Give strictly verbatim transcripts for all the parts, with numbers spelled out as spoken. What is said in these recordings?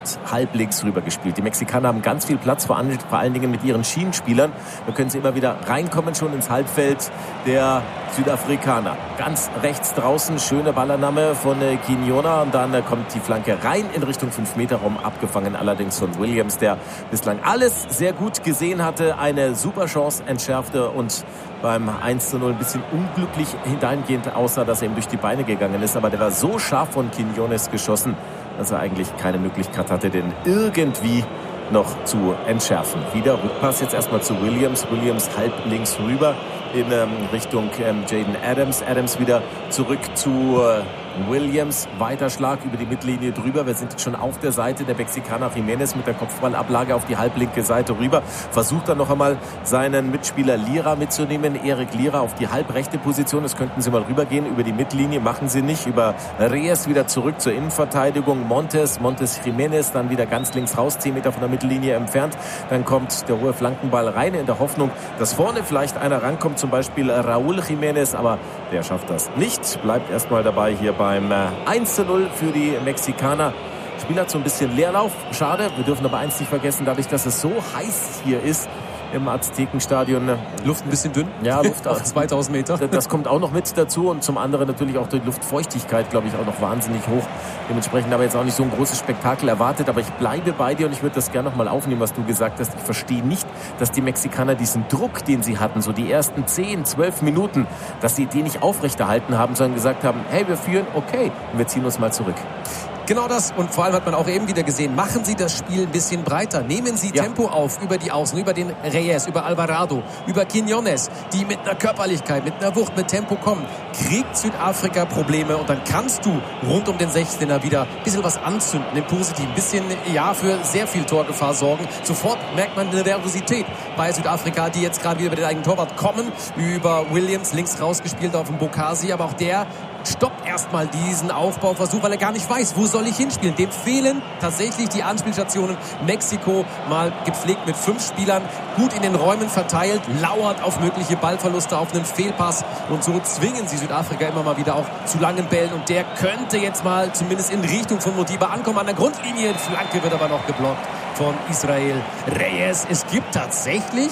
halblinks rüber gespielt. Die Mexikaner haben ganz viel Platz, vor allen, vor allen Dingen mit ihren Schienenspielern. Da können sie immer wieder reinkommen, schon ins Halbfeld der Südafrikaner. Ganz rechts draußen, schöne Ballannahme von äh, Quiñona und dann äh, kommt die Flanke rein in Richtung fünf Meter Raum, abgefangen allerdings von Williams, der bislang alles sehr gut gesehen hatte, eine super Chance entschärfte und beim eins zu null ein bisschen unglücklich dahingehend aussah, dass er ihm durch die Beine gegangen ist. Aber der war so scharf von Quiñones geschossen, dass er eigentlich keine Möglichkeit hatte, den irgendwie noch zu entschärfen. Wieder Rückpass jetzt erstmal zu Williams. Williams halb links rüber in ähm, Richtung ähm, Jaden Adams. Adams wieder zurück zu äh, Williams. Weiterschlag über die Mittellinie drüber. Wir sind jetzt schon auf der Seite der Mexikaner. Jiménez mit der Kopfballablage auf die halblinke Seite rüber. Versucht dann noch einmal seinen Mitspieler Lira mitzunehmen. Erik Lira auf die halbrechte Position. Das könnten sie mal rübergehen über die Mittellinie. Machen sie nicht. Über Reyes wieder zurück zur Innenverteidigung. Montes, Montes Jiménez dann wieder ganz links raus. zehn Meter von der Mittellinie entfernt. Dann kommt der hohe Flankenball rein in der Hoffnung, dass vorne vielleicht einer rankommt. Zum Beispiel Raúl Jiménez. Aber der schafft das nicht. Bleibt erstmal dabei hier beim eins zu null für die Mexikaner. Das Spiel hat so ein bisschen Leerlauf. Schade. Wir dürfen aber eins nicht vergessen, dadurch, dass es so heiß hier ist im Aztekenstadion. Luft ein bisschen dünn. Ja, Luft auf zweitausend Meter. Das kommt auch noch mit dazu und zum anderen natürlich auch die Luftfeuchtigkeit, glaube ich, auch noch wahnsinnig hoch. Dementsprechend habe ich jetzt auch nicht so ein großes Spektakel erwartet, aber ich bleibe bei dir und ich würde das gerne noch mal aufnehmen, was du gesagt hast. Ich verstehe nicht, dass die Mexikaner diesen Druck, den sie hatten, so die ersten zehn, zwölf Minuten, dass sie den nicht aufrechterhalten haben, sondern gesagt haben, hey, wir führen, okay, und wir ziehen uns mal zurück. Genau das. Und vor allem hat man auch eben wieder gesehen, machen Sie das Spiel ein bisschen breiter. Nehmen Sie ja. Tempo auf über die Außen, über den Reyes, über Alvarado, über Quiñones, die mit einer Körperlichkeit, mit einer Wucht, mit Tempo kommen. Kriegt Südafrika Probleme und dann kannst du rund um den sechzehner wieder ein bisschen was anzünden, im Positiven. Ein bisschen, ja, für sehr viel Torgefahr sorgen. Sofort merkt man eine Nervosität bei Südafrika, die jetzt gerade wieder über den eigenen Torwart kommen. Über Williams, links rausgespielt auf den Bokasi, aber auch der stoppt erstmal diesen Aufbauversuch, weil er gar nicht weiß, wo soll ich hinspielen. Dem fehlen tatsächlich die Anspielstationen. Mexiko mal gepflegt mit fünf Spielern, gut in den Räumen verteilt, lauert auf mögliche Ballverluste, auf einen Fehlpass und so zwingen sie Südafrika immer mal wieder auch zu langen Bällen und der könnte jetzt mal zumindest in Richtung von Modiba ankommen an der Grundlinie. Die Flanke wird aber noch geblockt von Israel Reyes. Es gibt tatsächlich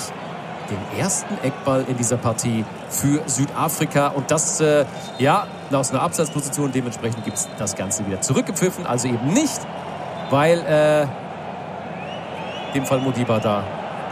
den ersten Eckball in dieser Partie für Südafrika und das, äh, ja, aus einer Abseitsposition, dementsprechend gibt es das Ganze wieder zurückgepfiffen, also eben nicht, weil äh, in dem Fall Modiba da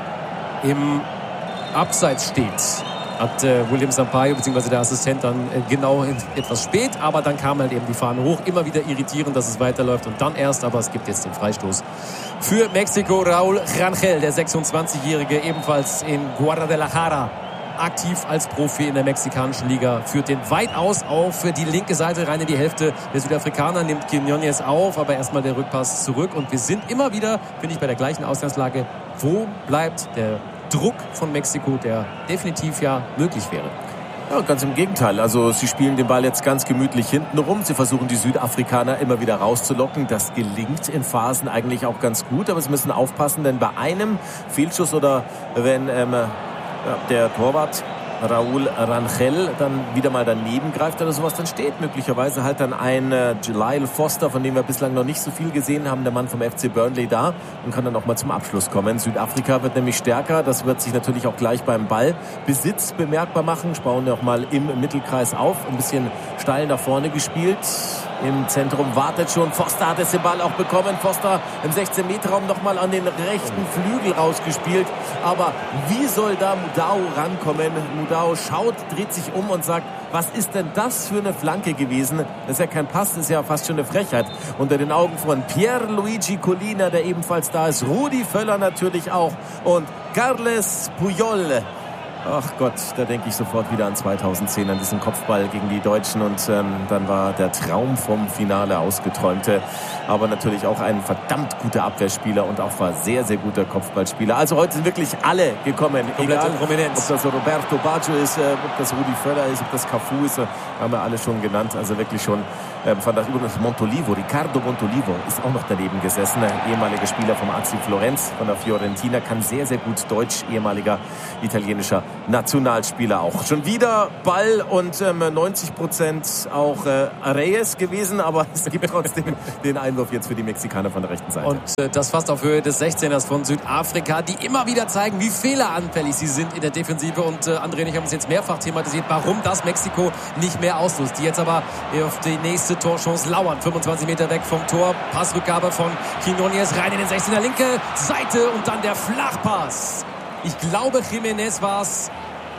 im Abseits steht. Hat äh, William Sampaio bzw. der Assistent dann äh, genau in, etwas spät, aber dann kam halt eben die Fahne hoch. Immer wieder irritierend, dass es weiterläuft und dann erst, aber es gibt jetzt den Freistoß für Mexiko. Raúl Rangel, der sechsundzwanzigjährige, ebenfalls in Guadalajara aktiv als Profi in der mexikanischen Liga, führt den weit aus auf die linke Seite, rein in die Hälfte der Südafrikaner, nimmt Quiñones auf, aber erstmal der Rückpass zurück und wir sind immer wieder, finde ich, bei der gleichen Ausgangslage. Wo bleibt der Druck von Mexiko, der definitiv ja möglich wäre? Ja, ganz im Gegenteil. Also sie spielen den Ball jetzt ganz gemütlich hinten rum. Sie versuchen die Südafrikaner immer wieder rauszulocken. Das gelingt in Phasen eigentlich auch ganz gut, aber sie müssen aufpassen, denn bei einem Fehlschuss oder wenn ähm, der Torwart Raúl Rangel dann wieder mal daneben greift oder sowas, dann steht möglicherweise halt dann ein äh, Lyle Foster, von dem wir bislang noch nicht so viel gesehen haben, der Mann vom F C Burnley da und kann dann auch mal zum Abschluss kommen. Südafrika wird nämlich stärker, das wird sich natürlich auch gleich beim Ballbesitz bemerkbar machen. Spauen auch mal im Mittelkreis auf, ein bisschen steil nach vorne gespielt. Im Zentrum wartet schon. Foster hat es den Ball auch bekommen. Foster im sechzehn-Meter-Raum nochmal an den rechten Flügel rausgespielt. Aber wie soll da Mudau rankommen? Mudau schaut, dreht sich um und sagt, was ist denn das für eine Flanke gewesen? Das ist ja kein Pass, das ist ja fast schon eine Frechheit. Unter den Augen von Pierluigi Collina, der ebenfalls da ist. Rudi Völler natürlich auch. Und Carles Puyol. Ach Gott, da denke ich sofort wieder an zweitausendzehn, an diesen Kopfball gegen die Deutschen und ähm, dann war der Traum vom Finale ausgeträumte. Aber natürlich auch ein verdammt guter Abwehrspieler und auch war sehr, sehr guter Kopfballspieler. Also heute sind wirklich alle gekommen. Komplette Egal, Prominenz. ob das Roberto Baggio ist, äh, ob das Rudi Völler ist, ob das Cafu ist, äh, haben wir alle schon genannt. Also wirklich schon Ähm, von das übrigens Montolivo, Riccardo Montolivo ist auch noch daneben gesessen, ein ehemaliger Spieler vom A C Florenz, von der Fiorentina, kann sehr, sehr gut Deutsch, ehemaliger italienischer Nationalspieler auch. Schon wieder Ball und ähm, neunzig Prozent auch äh, Reyes gewesen, aber es gibt trotzdem den Einwurf jetzt für die Mexikaner von der rechten Seite. Und äh, das fast auf Höhe des sechzehners von Südafrika, die immer wieder zeigen, wie fehleranfällig sie sind in der Defensive. Und äh, André und ich haben es jetzt mehrfach thematisiert, warum das Mexiko nicht mehr ausnutzt. Die jetzt aber auf die nächste Torchance lauern. fünfundzwanzig Meter weg vom Tor. Passrückgabe von Quiñones rein in den sechzehner, linke Seite und dann der Flachpass. Ich glaube, Jiménez war es.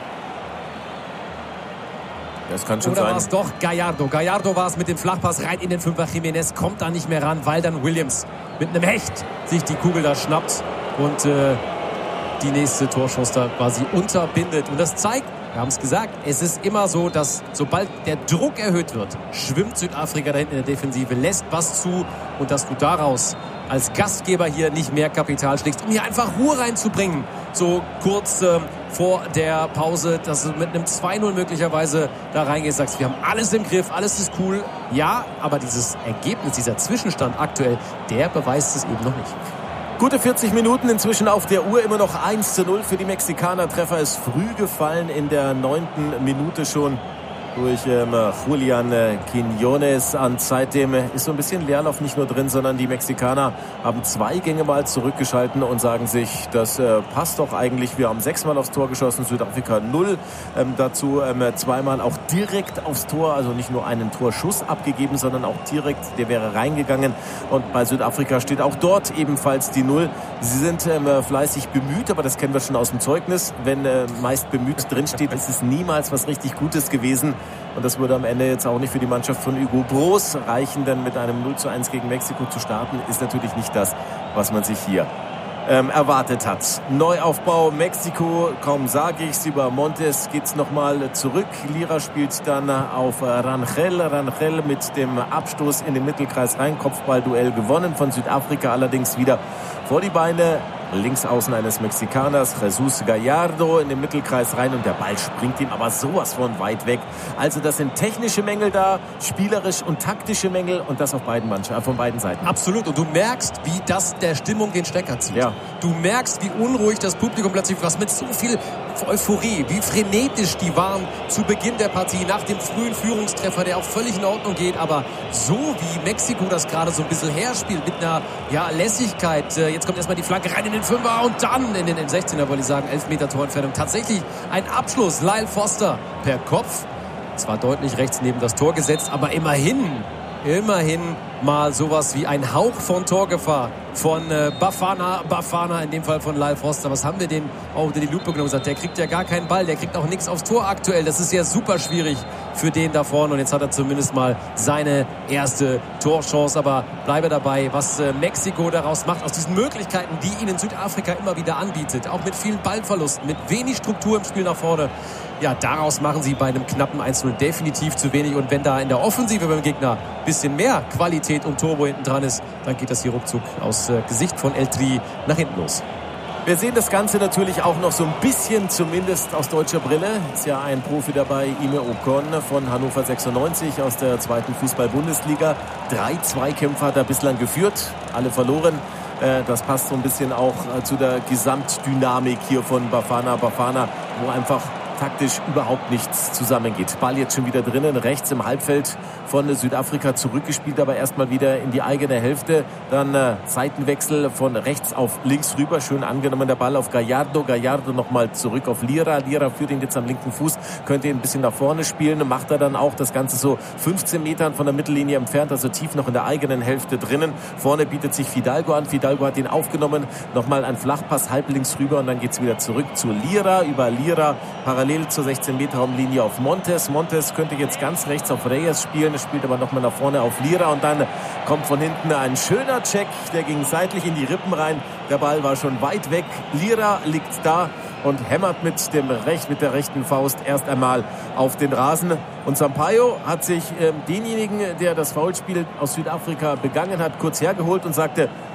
Das kann schon Oder sein. war es doch Gallardo? Gallardo war es mit dem Flachpass rein in den Fünfer. Jiménez kommt da nicht mehr ran, weil dann Williams mit einem Hecht sich die Kugel da schnappt und äh, die nächste Torchance da quasi unterbindet. Und das zeigt, wir haben es gesagt, es ist immer so, dass sobald der Druck erhöht wird, schwimmt Südafrika da hinten in der Defensive, lässt was zu und dass du daraus als Gastgeber hier nicht mehr Kapital schlägst, um hier einfach Ruhe reinzubringen. So kurz äh, vor der Pause, dass du mit einem zwei null möglicherweise da reingehst, sagst, wir haben alles im Griff, alles ist cool. Ja, aber dieses Ergebnis, dieser Zwischenstand aktuell, der beweist es eben noch nicht. Gute vierzig Minuten inzwischen auf der Uhr, immer noch eins zu null für die Mexikaner. Treffer ist früh gefallen, in der neunten Minute schon durch ähm, Julian äh, Quiñones. Und seitdem ist so ein bisschen Leerlauf nicht nur drin, sondern die Mexikaner haben zwei Gänge mal zurückgeschalten und sagen sich, das äh, passt doch eigentlich. Wir haben sechsmal aufs Tor geschossen, Südafrika null. Ähm, dazu ähm, zweimal auch direkt aufs Tor, also nicht nur einen Torschuss abgegeben, sondern auch direkt, der wäre reingegangen. Und bei Südafrika steht auch dort ebenfalls die Null. Sie sind ähm, fleißig bemüht, aber das kennen wir schon aus dem Zeugnis. Wenn äh, meist bemüht drinsteht, ist es niemals was richtig Gutes gewesen. Und das würde am Ende jetzt auch nicht für die Mannschaft von Hugo Broos reichen, denn mit einem null zu eins gegen Mexiko zu starten, ist natürlich nicht das, was man sich hier ähm, erwartet hat. Neuaufbau Mexiko, kaum sage ich's, über Montes geht's nochmal zurück. Lira spielt dann auf Rangel. Rangel mit dem Abstoß in den Mittelkreis rein, Kopfballduell gewonnen von Südafrika, allerdings wieder vor die Beine. Links außen eines Mexikaners, Jesus Gallardo in den Mittelkreis rein und der Ball springt ihm aber sowas von weit weg. Also das sind technische Mängel da, spielerisch und taktische Mängel und das auf beiden Mannschaften, von beiden Seiten. Absolut, und du merkst, wie das der Stimmung den Stecker zieht. Ja. Du merkst, wie unruhig das Publikum plötzlich, was mit so viel Euphorie, wie frenetisch die waren zu Beginn der Partie, nach dem frühen Führungstreffer, der auch völlig in Ordnung geht, aber so wie Mexiko das gerade so ein bisschen herspielt, mit einer ja, Lässigkeit, jetzt kommt erstmal die Flanke rein in den Fünfer und dann in den sechzehner, wollte ich sagen, elf Meter Torentfernung. Tatsächlich ein Abschluss. Lyle Foster per Kopf. Zwar deutlich rechts neben das Tor gesetzt, aber immerhin, immerhin mal sowas wie ein Hauch von Torgefahr von äh, Bafana, Bafana, in dem Fall von Lyle Foster. Was haben wir denn auch unter die Lupe genommen und gesagt, der kriegt ja gar keinen Ball, der kriegt auch nichts aufs Tor aktuell. Das ist ja super schwierig für den da vorne und jetzt hat er zumindest mal seine erste Torchance. Aber bleibe dabei, was äh, Mexiko daraus macht, aus diesen Möglichkeiten, die ihnen Südafrika immer wieder anbietet, auch mit vielen Ballverlusten, mit wenig Struktur im Spiel nach vorne. Ja, daraus machen sie bei einem knappen eins null definitiv zu wenig. Und wenn da in der Offensive beim Gegner ein bisschen mehr Qualität und Turbo hinten dran ist, dann geht das hier ruckzuck aus äh, Gesicht von Eltri nach hinten los. Wir sehen das Ganze natürlich auch noch so ein bisschen, zumindest aus deutscher Brille. Ist ja ein Profi dabei, Ime Ocon von Hannover sechsundneunzig aus der zweiten Fußball-Bundesliga. Drei Zweikämpfe hat er bislang geführt, alle verloren. Das passt so ein bisschen auch zu der Gesamtdynamik hier von Bafana Bafana, wo einfach taktisch überhaupt nichts zusammengeht. Ball jetzt schon wieder drinnen, rechts im Halbfeld von Südafrika zurückgespielt, aber erstmal wieder in die eigene Hälfte. Dann äh, Seitenwechsel von rechts auf links rüber. Schön angenommen der Ball auf Gallardo. Gallardo nochmal zurück auf Lira. Lira führt ihn jetzt am linken Fuß, könnte ihn ein bisschen nach vorne spielen. Macht er dann auch das Ganze so fünfzehn Metern von der Mittellinie entfernt, also tief noch in der eigenen Hälfte drinnen. Vorne bietet sich Fidalgo an. Fidalgo hat ihn aufgenommen. Nochmal ein Flachpass halb links rüber und dann geht's wieder zurück zu Lira. Über Lira parallel zur sechzehn Meter Raumlinie auf Montes. Montes könnte jetzt ganz rechts auf Reyes spielen, spielt aber nochmal nach vorne auf Lira und dann kommt von hinten ein schöner Check, der ging seitlich in die Rippen rein. Der Ball war schon weit weg. Lira liegt da und hämmert mit dem Recht, mit der rechten Faust erst einmal auf den Rasen. Und Sampaio hat sich äh, denjenigen, der das Foulspiel aus Südafrika begangen hat, kurz hergeholt und sagte,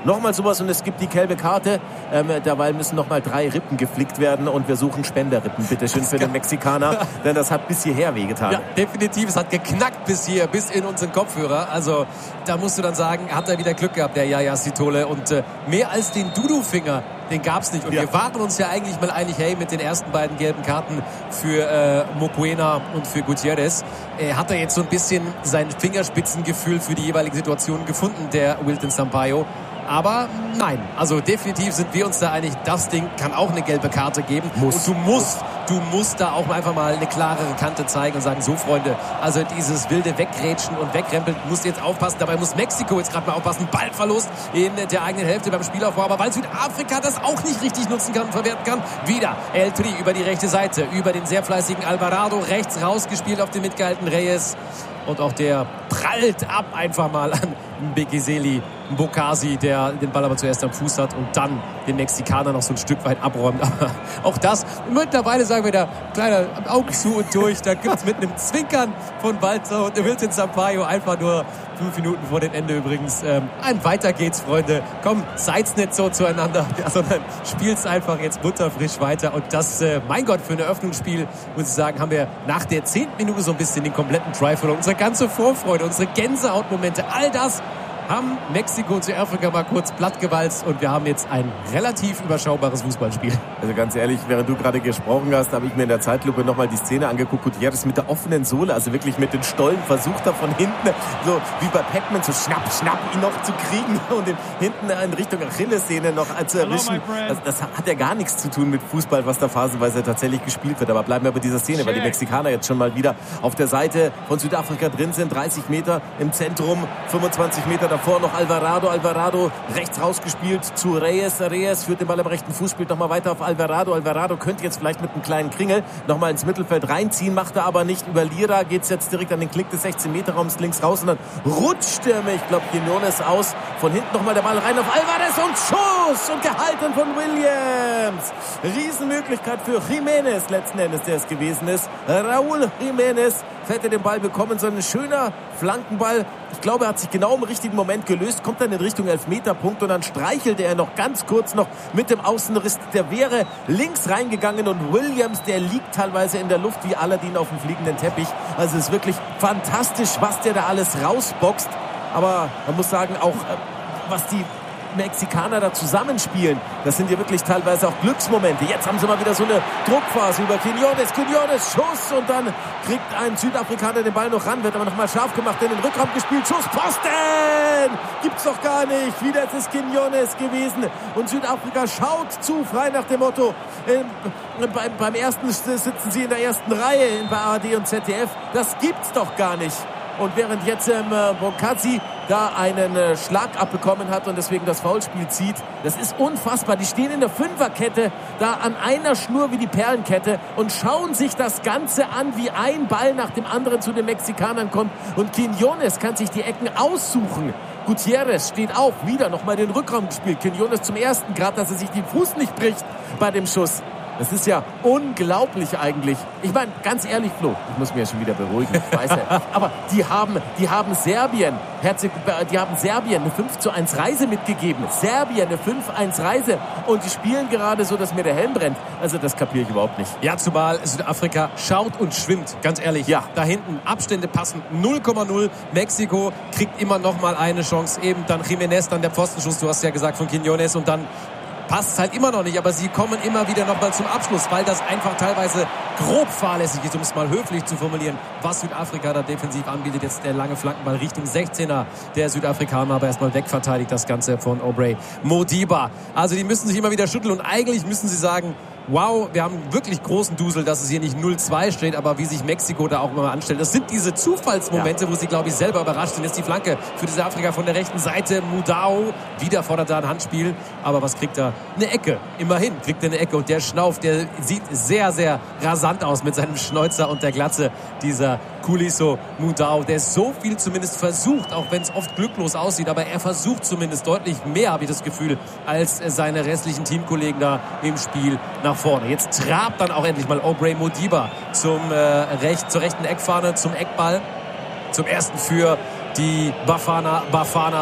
nochmal sowas und es gibt die gelbe Karte. Ähm, derweil müssen nochmal drei Rippen geflickt werden und wir suchen Spenderrippen, bitteschön, für den Mexikaner, denn das hat bis hierher wehgetan. Ja, definitiv. Es hat geknackt bis hier, bis in unseren Kopfhörer. Also da musst du dann sagen, hat er wieder Glück gehabt, der Yaya Sithole. Und äh, mehr als den Dudu-Finger, den gab's nicht. Und ja. wir waren uns ja eigentlich mal einig, hey, mit den ersten beiden gelben Karten für äh, Mokoena und für Gutierrez, äh, hat er jetzt so ein bisschen sein Fingerspitzengefühl für die jeweiligen Situationen gefunden, der Wilton Sampaio. Aber nein, also definitiv sind wir uns da einig, das Ding kann auch eine gelbe Karte geben. Muss. Und du musst, du musst da auch einfach mal eine klarere Kante zeigen und sagen, so Freunde, also dieses wilde Wegrätschen und Wegrempeln, musst jetzt aufpassen. Dabei muss Mexiko jetzt gerade mal aufpassen. Ballverlust in der eigenen Hälfte beim Spielaufbau. Aber weil Südafrika das auch nicht richtig nutzen kann und verwerten kann, wieder El Tri über die rechte Seite, über den sehr fleißigen Alvarado, rechts rausgespielt auf den mitgehaltenen Reyes. Und auch der prallt ab einfach mal an Bekeseli Mbokasi, der den Ball aber zuerst am Fuß hat und dann den Mexikaner noch so ein Stück weit abräumt. Aber auch das, mittlerweile sagen wir da, kleiner Augen zu und durch, da gibt es mit einem Zwinkern von Walter und Wilton Sampaio einfach nur fünf Minuten vor dem Ende übrigens. Ähm, ein Weiter geht's, Freunde. Komm, seid's nicht so zueinander, ja, sondern spielt's einfach jetzt butterfrisch weiter. Und das, äh, mein Gott, für ein Eröffnungsspiel, muss ich sagen, haben wir nach der zehnten Minute so ein bisschen den kompletten Drive verloren. Unsere ganze Vorfreude, unsere Gänsehautmomente, all das haben Mexiko und Südafrika mal kurz plattgewalzt und wir haben jetzt ein relativ überschaubares Fußballspiel. Also ganz ehrlich, während du gerade gesprochen hast, habe ich mir in der Zeitlupe nochmal die Szene angeguckt. Gutierrez mit der offenen Sohle, also wirklich mit den Stollen versucht er von hinten, so wie bei Pac-Man, so schnapp, schnapp, ihn noch zu kriegen und ihn hinten in Richtung Achillessehne noch zu erwischen. Also das hat ja gar nichts zu tun mit Fußball, was da phasenweise tatsächlich gespielt wird. Aber bleiben wir bei dieser Szene, weil die Mexikaner jetzt schon mal wieder auf der Seite von Südafrika drin sind. dreißig Meter im Zentrum, fünfundzwanzig Meter davor noch Alvarado. Alvarado rechts rausgespielt zu Reyes. Reyes führt den Ball am rechten Fuß, spielt nochmal weiter auf Alvarado. Alvarado könnte jetzt vielleicht mit einem kleinen Kringel nochmal ins Mittelfeld reinziehen, macht er aber nicht. Über Lira geht es jetzt direkt an den Klick des sechzehn Meter Raums links raus und dann rutscht er, ich glaube, Quinones aus. Von hinten nochmal der Ball rein auf Alvarez und Schuss und gehalten von Williams. Riesenmöglichkeit für Jiménez letzten Endes, der es gewesen ist. Raúl Jiménez hätte den Ball bekommen, so ein schöner Flankenball. Ich glaube, er hat sich genau im richtigen Moment gelöst, kommt dann in Richtung Elfmeterpunkt und dann streichelte er noch ganz kurz noch mit dem Außenriss. Der wäre links reingegangen und Williams, der liegt teilweise in der Luft wie Aladdin auf dem fliegenden Teppich. Also es ist wirklich fantastisch, was der da alles rausboxt. Aber man muss sagen, auch was die Mexikaner da zusammenspielen, das sind ja wirklich teilweise auch Glücksmomente. Jetzt haben sie mal wieder so eine Druckphase über Quinones. Quinones, Schuss und dann kriegt ein Südafrikaner den Ball noch ran, wird aber nochmal scharf gemacht, in den Rückraum gespielt. Schuss, Posten! Gibt's doch gar nicht. Wieder ist es Quinones gewesen und Südafrika schaut zu, frei nach dem Motto. Ähm, beim, beim ersten sitzen sie in der ersten Reihe bei A R D und Z D F. Das gibt's doch gar nicht. Und während jetzt ähm, Mbokasi da einen äh, Schlag abbekommen hat und deswegen das Foulspiel zieht, das ist unfassbar. Die stehen in der Fünferkette, da an einer Schnur wie die Perlenkette und schauen sich das Ganze an, wie ein Ball nach dem anderen zu den Mexikanern kommt. Und Quinones kann sich die Ecken aussuchen. Gutierrez steht auf, wieder nochmal den Rückraum gespielt. Quinones zum ersten, gerade dass er sich den Fuß nicht bricht bei dem Schuss. Das ist ja unglaublich eigentlich. Ich meine, ganz ehrlich, Flo, ich muss mich ja schon wieder beruhigen, ich weiß ja. Aber die haben, die haben Serbien, Herzeg, die haben Serbien eine fünf zu eins Reise mitgegeben. Serbien eine fünf eins Reise. Und die spielen gerade so, dass mir der Helm brennt. Also das kapiere ich überhaupt nicht. Ja, zumal Südafrika schaut und schwimmt, ganz ehrlich. Ja. Da hinten Abstände passen null Komma null. Mexiko kriegt immer noch mal eine Chance. Eben dann Jiménez, dann der Pfostenschuss, du hast ja gesagt, von Quinones und dann passt halt immer noch nicht, aber sie kommen immer wieder noch mal zum Abschluss, weil das einfach teilweise grob fahrlässig ist, um es mal höflich zu formulieren, was Südafrika da defensiv anbietet. Jetzt der lange Flankenball Richtung sechzehner der Südafrikaner, aber erstmal wegverteidigt das Ganze von Aubrey Modiba. Also die müssen sich immer wieder schütteln und eigentlich müssen sie sagen, wow, wir haben wirklich großen Dusel, dass es hier nicht null zwei steht, aber wie sich Mexiko da auch immer anstellt. Das sind diese Zufallsmomente, ja, wo sie, glaube ich, selber überrascht sind. Jetzt die Flanke für Südafrika von der rechten Seite. Mudau, wieder fordert da ein Handspiel. Aber was kriegt er? Eine Ecke. Immerhin kriegt er eine Ecke. Und der Schnauf, der sieht sehr, sehr rasant aus mit seinem Schnäuzer und der Glatze. Dieser Kuliso Mudau, der so viel zumindest versucht, auch wenn es oft glücklos aussieht. Aber er versucht zumindest deutlich mehr, habe ich das Gefühl, als seine restlichen Teamkollegen da im Spiel nach vorne. Jetzt trabt dann auch endlich mal Aubrey Modiba zum, äh, recht, zur rechten Eckfahne, zum Eckball. Zum ersten für die Bafana Bafana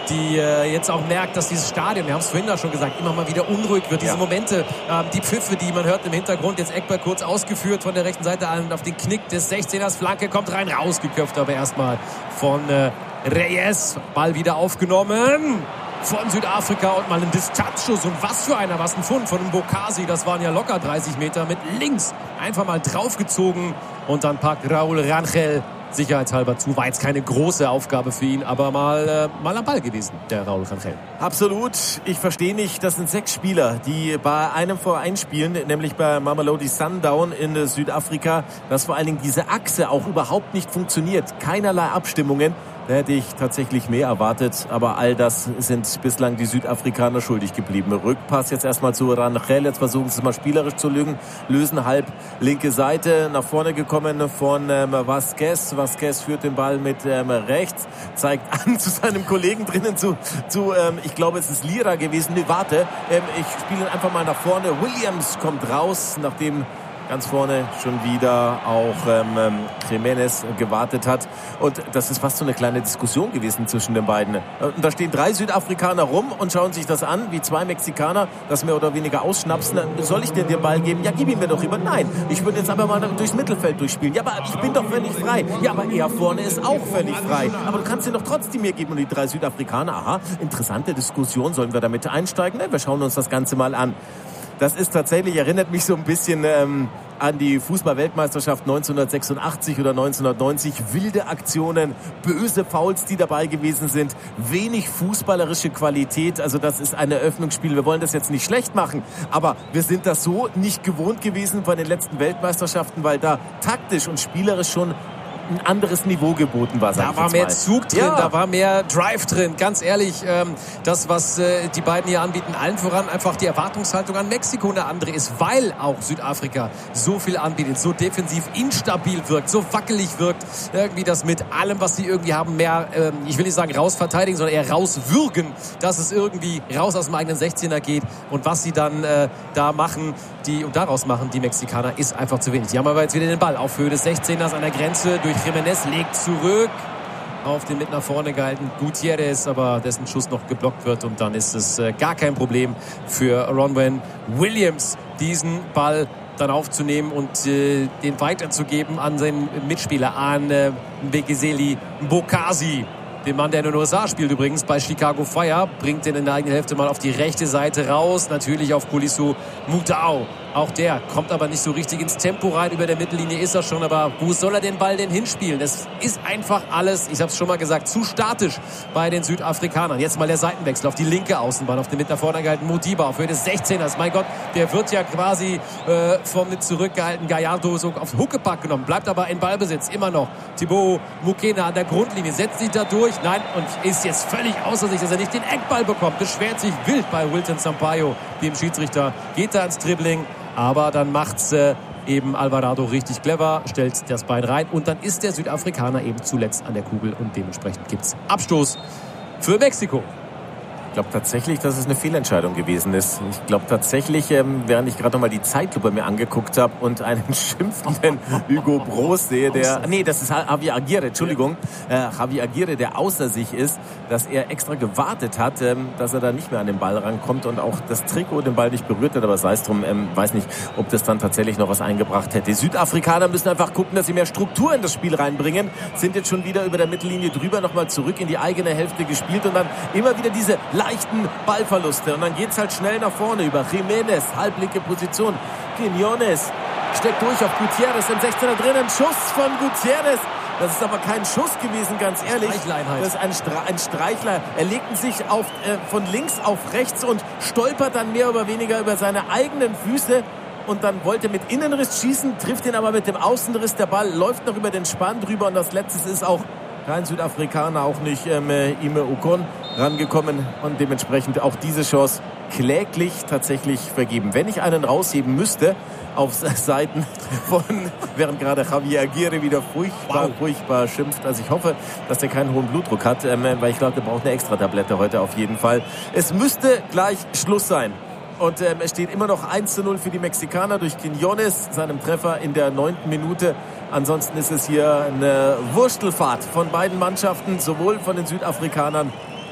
die äh, jetzt auch merkt, dass dieses Stadion, wir haben es vorhin da schon gesagt, immer mal wieder unruhig wird. Diese ja. Momente, äh, die Pfiffe, die man hört im Hintergrund, jetzt Eckberg kurz ausgeführt von der rechten Seite an auf den Knick des sechzehners, Flanke kommt rein, rausgeköpft, aber erstmal von äh, Reyes, Ball wieder aufgenommen von Südafrika und mal ein Distanzschuss. Und was für einer, was ein Fund von einem Bokasi. Das waren ja locker dreißig Meter mit links. Einfach mal draufgezogen und dann packt Raúl Rangel sicherheitshalber zu. War jetzt keine große Aufgabe für ihn, aber mal, äh, mal am Ball gewesen, der Raúl Rangel. Absolut. Ich verstehe nicht, das sind sechs Spieler, die bei einem Verein spielen, nämlich bei Mamelodi Sundown in Südafrika, dass vor allen Dingen diese Achse auch überhaupt nicht funktioniert. Keinerlei Abstimmungen. Da hätte ich tatsächlich mehr erwartet, aber all das sind bislang die Südafrikaner schuldig geblieben. Rückpass jetzt erstmal zu Rangel, jetzt versuchen sie es mal spielerisch zu lösen, halb linke Seite, nach vorne gekommen von ähm, Vasquez. Vasquez führt den Ball mit ähm, rechts, zeigt an zu seinem Kollegen drinnen, zu, zu ähm, ich glaube es ist Lira gewesen, nee warte, ähm, ich spiele ihn einfach mal nach vorne. Williams kommt raus, nachdem ganz vorne schon wieder auch ähm, Jiménez gewartet hat. Und das ist fast so eine kleine Diskussion gewesen zwischen den beiden. Und da stehen drei Südafrikaner rum und schauen sich das an, wie zwei Mexikaner, das mehr oder weniger ausschnapsen. Soll ich dir den Ball geben? Ja, gib ihn mir doch rüber. Nein, ich würde jetzt aber mal durchs Mittelfeld durchspielen. Ja, aber ich bin doch völlig frei. Ja, aber er vorne ist auch völlig frei. Aber du kannst ihn doch trotzdem mir geben. Und die drei Südafrikaner, aha, interessante Diskussion. Sollen wir damit einsteigen? Wir schauen uns das Ganze mal an. Das ist tatsächlich, erinnert mich so ein bisschen ähm, an die Fußball-Weltmeisterschaft neunzehnhundertsechsundachtzig oder neunzehnhundertneunzig. Wilde Aktionen, böse Fouls, die dabei gewesen sind, wenig fußballerische Qualität. Also das ist ein Eröffnungsspiel. Wir wollen das jetzt nicht schlecht machen, aber wir sind das so nicht gewohnt gewesen bei den letzten Weltmeisterschaften, weil da taktisch und spielerisch schon ein anderes Niveau geboten war. Da war mehr Zug drin, ja. Da war mehr Drive drin. Ganz ehrlich, ähm, das, was äh, die beiden hier anbieten, allen voran einfach die Erwartungshaltung an Mexiko eine andere ist, weil auch Südafrika so viel anbietet, so defensiv instabil wirkt, so wackelig wirkt, irgendwie das mit allem, was sie irgendwie haben, mehr, ähm, ich will nicht sagen rausverteidigen, sondern eher rauswürgen, dass es irgendwie raus aus dem eigenen sechzehner geht. Und was sie dann äh, da machen, die und daraus machen, die Mexikaner, ist einfach zu wenig. Die haben aber jetzt wieder den Ball auf Höhe des sechzehners an der Grenze durch Jiménez, legt zurück auf den mit nach vorne gehalten Gutierrez, aber dessen Schuss noch geblockt wird und dann ist es äh, gar kein Problem für Ronwen Williams, diesen Ball dann aufzunehmen und äh, den weiterzugeben an seinen Mitspieler, an äh, Bekeseli Bokasi. Den Mann, der in den U S A spielt übrigens bei Chicago Fire, bringt den in der eigenen Hälfte mal auf die rechte Seite raus. Natürlich auf Kulisu Mutau. Auch der kommt aber nicht so richtig ins Tempo rein. Über der Mittellinie ist er schon, aber wo soll er den Ball denn hinspielen? Das ist einfach alles, ich habe es schon mal gesagt, zu statisch bei den Südafrikanern. Jetzt mal der Seitenwechsel auf die linke Außenbahn, auf den mit nach vorne gehaltenen Modiba, auf Höhe des sechzehners. Mein Gott, der wird ja quasi äh, vom mit zurückgehaltenen Gallardo so auf Huckepack genommen, bleibt aber in Ballbesitz, immer noch. Thibaut Mukena an der Grundlinie, setzt sich da durch, nein, und ist jetzt völlig außer sich, dass er nicht den Eckball bekommt. Beschwert sich wild bei Wilton Sampaio, dem Schiedsrichter, geht da ans Dribbling. Aber dann macht's äh, eben Alvarado richtig clever, stellt das Bein rein und dann ist der Südafrikaner eben zuletzt an der Kugel und dementsprechend gibt's Abstoß für Mexiko. Ich glaube tatsächlich, dass es eine Fehlentscheidung gewesen ist. Ich glaube tatsächlich, ähm, während ich gerade noch mal die Zeitlupe mir angeguckt habe und einen schimpfenden Hugo Broos sehe, der, nee, das ist Javi Aguirre, Entschuldigung, äh, Javi Aguirre, der außer sich ist, dass er extra gewartet hat, ähm, dass er da nicht mehr an den Ball rankommt und auch das Trikot den Ball nicht berührt hat, aber sei es drum, ähm, weiß nicht, ob das dann tatsächlich noch was eingebracht hätte. Die Südafrikaner müssen einfach gucken, dass sie mehr Struktur in das Spiel reinbringen, sind jetzt schon wieder über der Mittellinie drüber, nochmal zurück in die eigene Hälfte gespielt und dann immer wieder diese leichten Ballverluste und dann geht's halt schnell nach vorne über Jiménez, halblinke Position, Quiñones steckt durch auf Gutierrez im sechzehner drinnen, Schuss von Gutierrez, das ist aber kein Schuss gewesen, ganz ehrlich, das ist ein, Stra- ein Streichler, er legt sich auf, äh, von links auf rechts und stolpert dann mehr oder weniger über seine eigenen Füße und dann wollte mit Innenriss schießen, trifft ihn aber mit dem Außenriss, der Ball läuft noch über den Spann drüber und das letzte ist auch kein Südafrikaner, auch nicht ähm, Ime Okon rangekommen und dementsprechend auch diese Chance kläglich tatsächlich vergeben. Wenn ich einen rausheben müsste auf Seiten von, während gerade Javier Aguirre wieder furchtbar, wow. furchtbar schimpft. Also ich hoffe, dass der keinen hohen Blutdruck hat, ähm, weil ich glaube, der braucht eine Extra-Tablette heute auf jeden Fall. Es müsste gleich Schluss sein. Und ähm, es steht immer noch eins zu null für die Mexikaner durch Quiñones, seinem Treffer in der neunten Minute. Ansonsten ist es hier eine Wurstelfahrt von beiden Mannschaften, sowohl von den Südafrikanern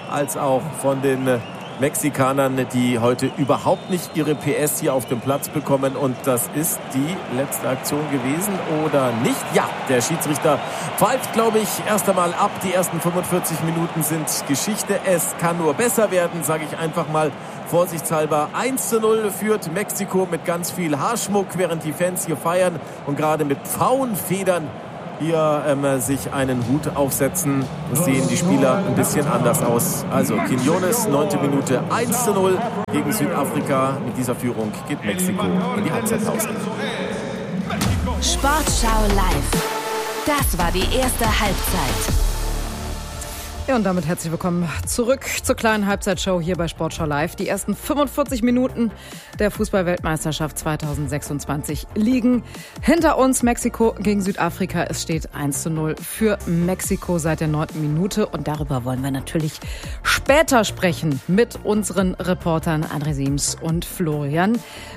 als auch von den Mexikanern, die heute überhaupt nicht ihre P S hier auf dem Platz bekommen. Und das ist die letzte Aktion gewesen, oder nicht? Ja, der Schiedsrichter pfeift, glaube ich, erst einmal ab. Die ersten fünfundvierzig Minuten sind Geschichte. Es kann nur besser werden, sage ich einfach mal vorsichtshalber. eins zu null führt Mexiko mit ganz viel Haarschmuck, während die Fans hier feiern und gerade mit Pfauenfedern hier ähm, sich einen Hut aufsetzen, sehen die Spieler ein bisschen anders aus. Also Quiñones, neunte Minute, eins zu null gegen Südafrika. Mit dieser Führung geht Mexiko in die Halbzeitpause. Sportschau live. Das war die erste Halbzeit. Ja, und damit herzlich willkommen zurück zur kleinen Halbzeitshow hier bei Sportschau Live. Die ersten fünfundvierzig Minuten der Fußball-Weltmeisterschaft zweitausendsechsundzwanzig liegen hinter uns. Mexiko gegen Südafrika. Es steht eins zu null für Mexiko seit der neunten Minute. Und darüber wollen wir natürlich später sprechen mit unseren Reportern André Siems und Florian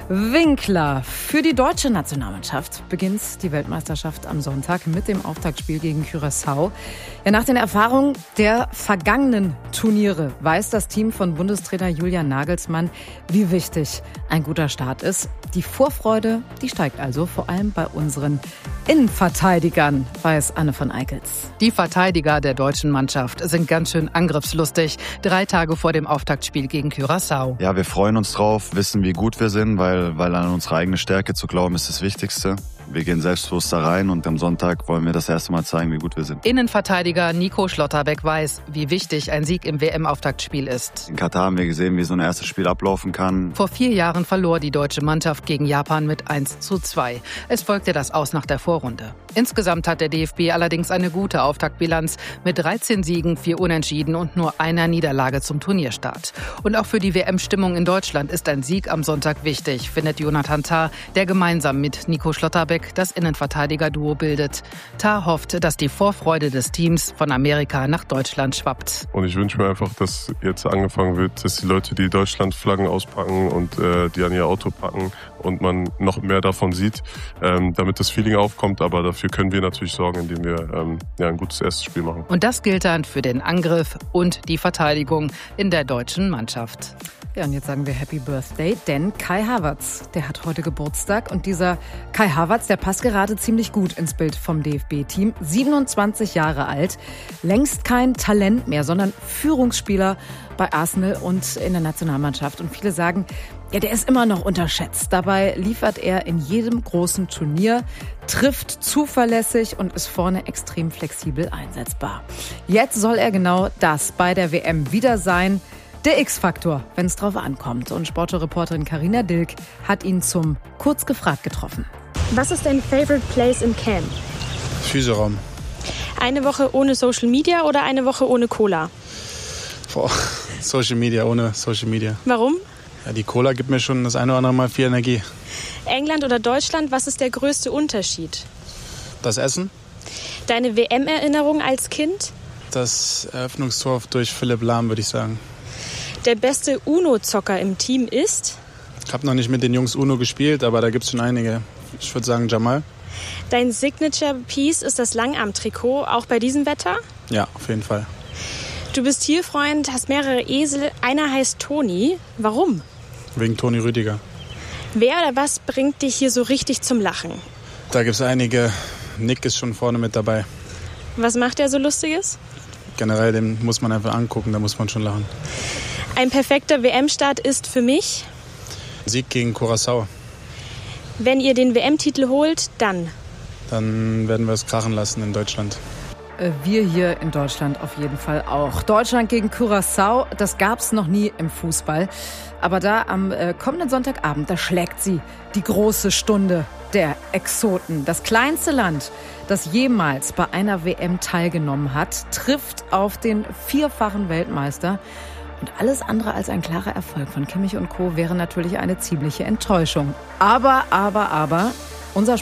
Winkler. Für die deutsche Nationalmannschaft beginnt die Weltmeisterschaft am Sonntag mit dem Auftaktspiel gegen Curaçao. Ja, nach den Erfahrungen der vergangenen Turniere weiß das Team von Bundestrainer Julian Nagelsmann, wie wichtig ein guter Start ist. Die Vorfreude, die steigt also vor allem bei unseren Innenverteidigern, weiß Anne von Eickels. Die Verteidiger der deutschen Mannschaft sind ganz schön angriffslustig. Drei Tage vor dem Auftaktspiel gegen Curaçao. Ja, wir freuen uns drauf, wissen, wie gut wir sind, weil, weil an unsere eigene Stärke zu glauben ist das Wichtigste. Wir gehen selbstbewusst da rein und am Sonntag wollen wir das erste Mal zeigen, wie gut wir sind. Innenverteidiger Nico Schlotterbeck weiß, wie wichtig ein Sieg im W M-Auftaktspiel ist. In Katar haben wir gesehen, wie so ein erstes Spiel ablaufen kann. Vor vier Jahren verlor die deutsche Mannschaft gegen Japan mit eins zu zwei. Es folgte das Aus nach der Vorrunde. Insgesamt hat der D F B allerdings eine gute Auftaktbilanz mit dreizehn Siegen, vier Unentschieden und nur einer Niederlage zum Turnierstart. Und auch für die W M-Stimmung in Deutschland ist ein Sieg am Sonntag wichtig, findet Jonathan Tah, der gemeinsam mit Nico Schlotterbeck das Innenverteidiger-Duo bildet. Tah hofft, dass die Vorfreude des Teams von Amerika nach Deutschland schwappt. Und ich wünsche mir einfach, dass jetzt angefangen wird, dass die Leute die Deutschlandflaggen auspacken und äh, die an ihr Auto packen und man noch mehr davon sieht, ähm, damit das Feeling aufkommt. Aber dafür können wir natürlich sorgen, indem wir ähm, ja, ein gutes erstes Spiel machen. Und das gilt dann für den Angriff und die Verteidigung in der deutschen Mannschaft. Ja, und jetzt sagen wir Happy Birthday, denn Kai Havertz, der hat heute Geburtstag. Und dieser Kai Havertz, der passt gerade ziemlich gut ins Bild vom D F B-Team. siebenundzwanzig Jahre alt, längst kein Talent mehr, sondern Führungsspieler bei Arsenal und in der Nationalmannschaft. Und viele sagen, ja, der ist immer noch unterschätzt. Dabei liefert er in jedem großen Turnier, trifft zuverlässig und ist vorne extrem flexibel einsetzbar. Jetzt soll er genau das bei der W M wieder sein. Der X-Faktor, wenn es drauf ankommt. Und Sportreporterin Carina Dilk hat ihn zum Kurz gefragt getroffen. Was ist dein Favorite Place im Camp? Physioraum. Eine Woche ohne Social Media oder eine Woche ohne Cola? Boah, Social Media, ohne Social Media. Warum? Ja, die Cola gibt mir schon das eine oder andere Mal viel Energie. England oder Deutschland, was ist der größte Unterschied? Das Essen. Deine W M-Erinnerung als Kind? Das Eröffnungstor durch Philipp Lahm, würde ich sagen. Der beste Uno-Zocker im Team ist? Ich habe noch nicht mit den Jungs Uno gespielt, aber da gibt es schon einige. Ich würde sagen Jamal. Dein Signature-Piece ist das Langarm-Trikot, auch bei diesem Wetter? Ja, auf jeden Fall. Du bist Tierfreund, hast mehrere Esel. Einer heißt Toni. Warum? Wegen Toni Rüdiger. Wer oder was bringt dich hier so richtig zum Lachen? Da gibt es einige. Nick ist schon vorne mit dabei. Was macht er so Lustiges? Generell, den muss man einfach angucken, da muss man schon lachen. Ein perfekter W M-Start ist für mich? Sieg gegen Curaçao. Wenn ihr den W M-Titel holt, dann? Dann werden wir es krachen lassen in Deutschland. Wir hier in Deutschland auf jeden Fall auch. Deutschland gegen Curaçao, das gab's noch nie im Fußball. Aber da am äh, kommenden Sonntagabend, da schlägt sie die große Stunde der Exoten. Das kleinste Land, das jemals bei einer W M teilgenommen hat, trifft auf den vierfachen Weltmeister. Und alles andere als ein klarer Erfolg von Kimmich und Co. wäre natürlich eine ziemliche Enttäuschung. Aber, aber, aber, unser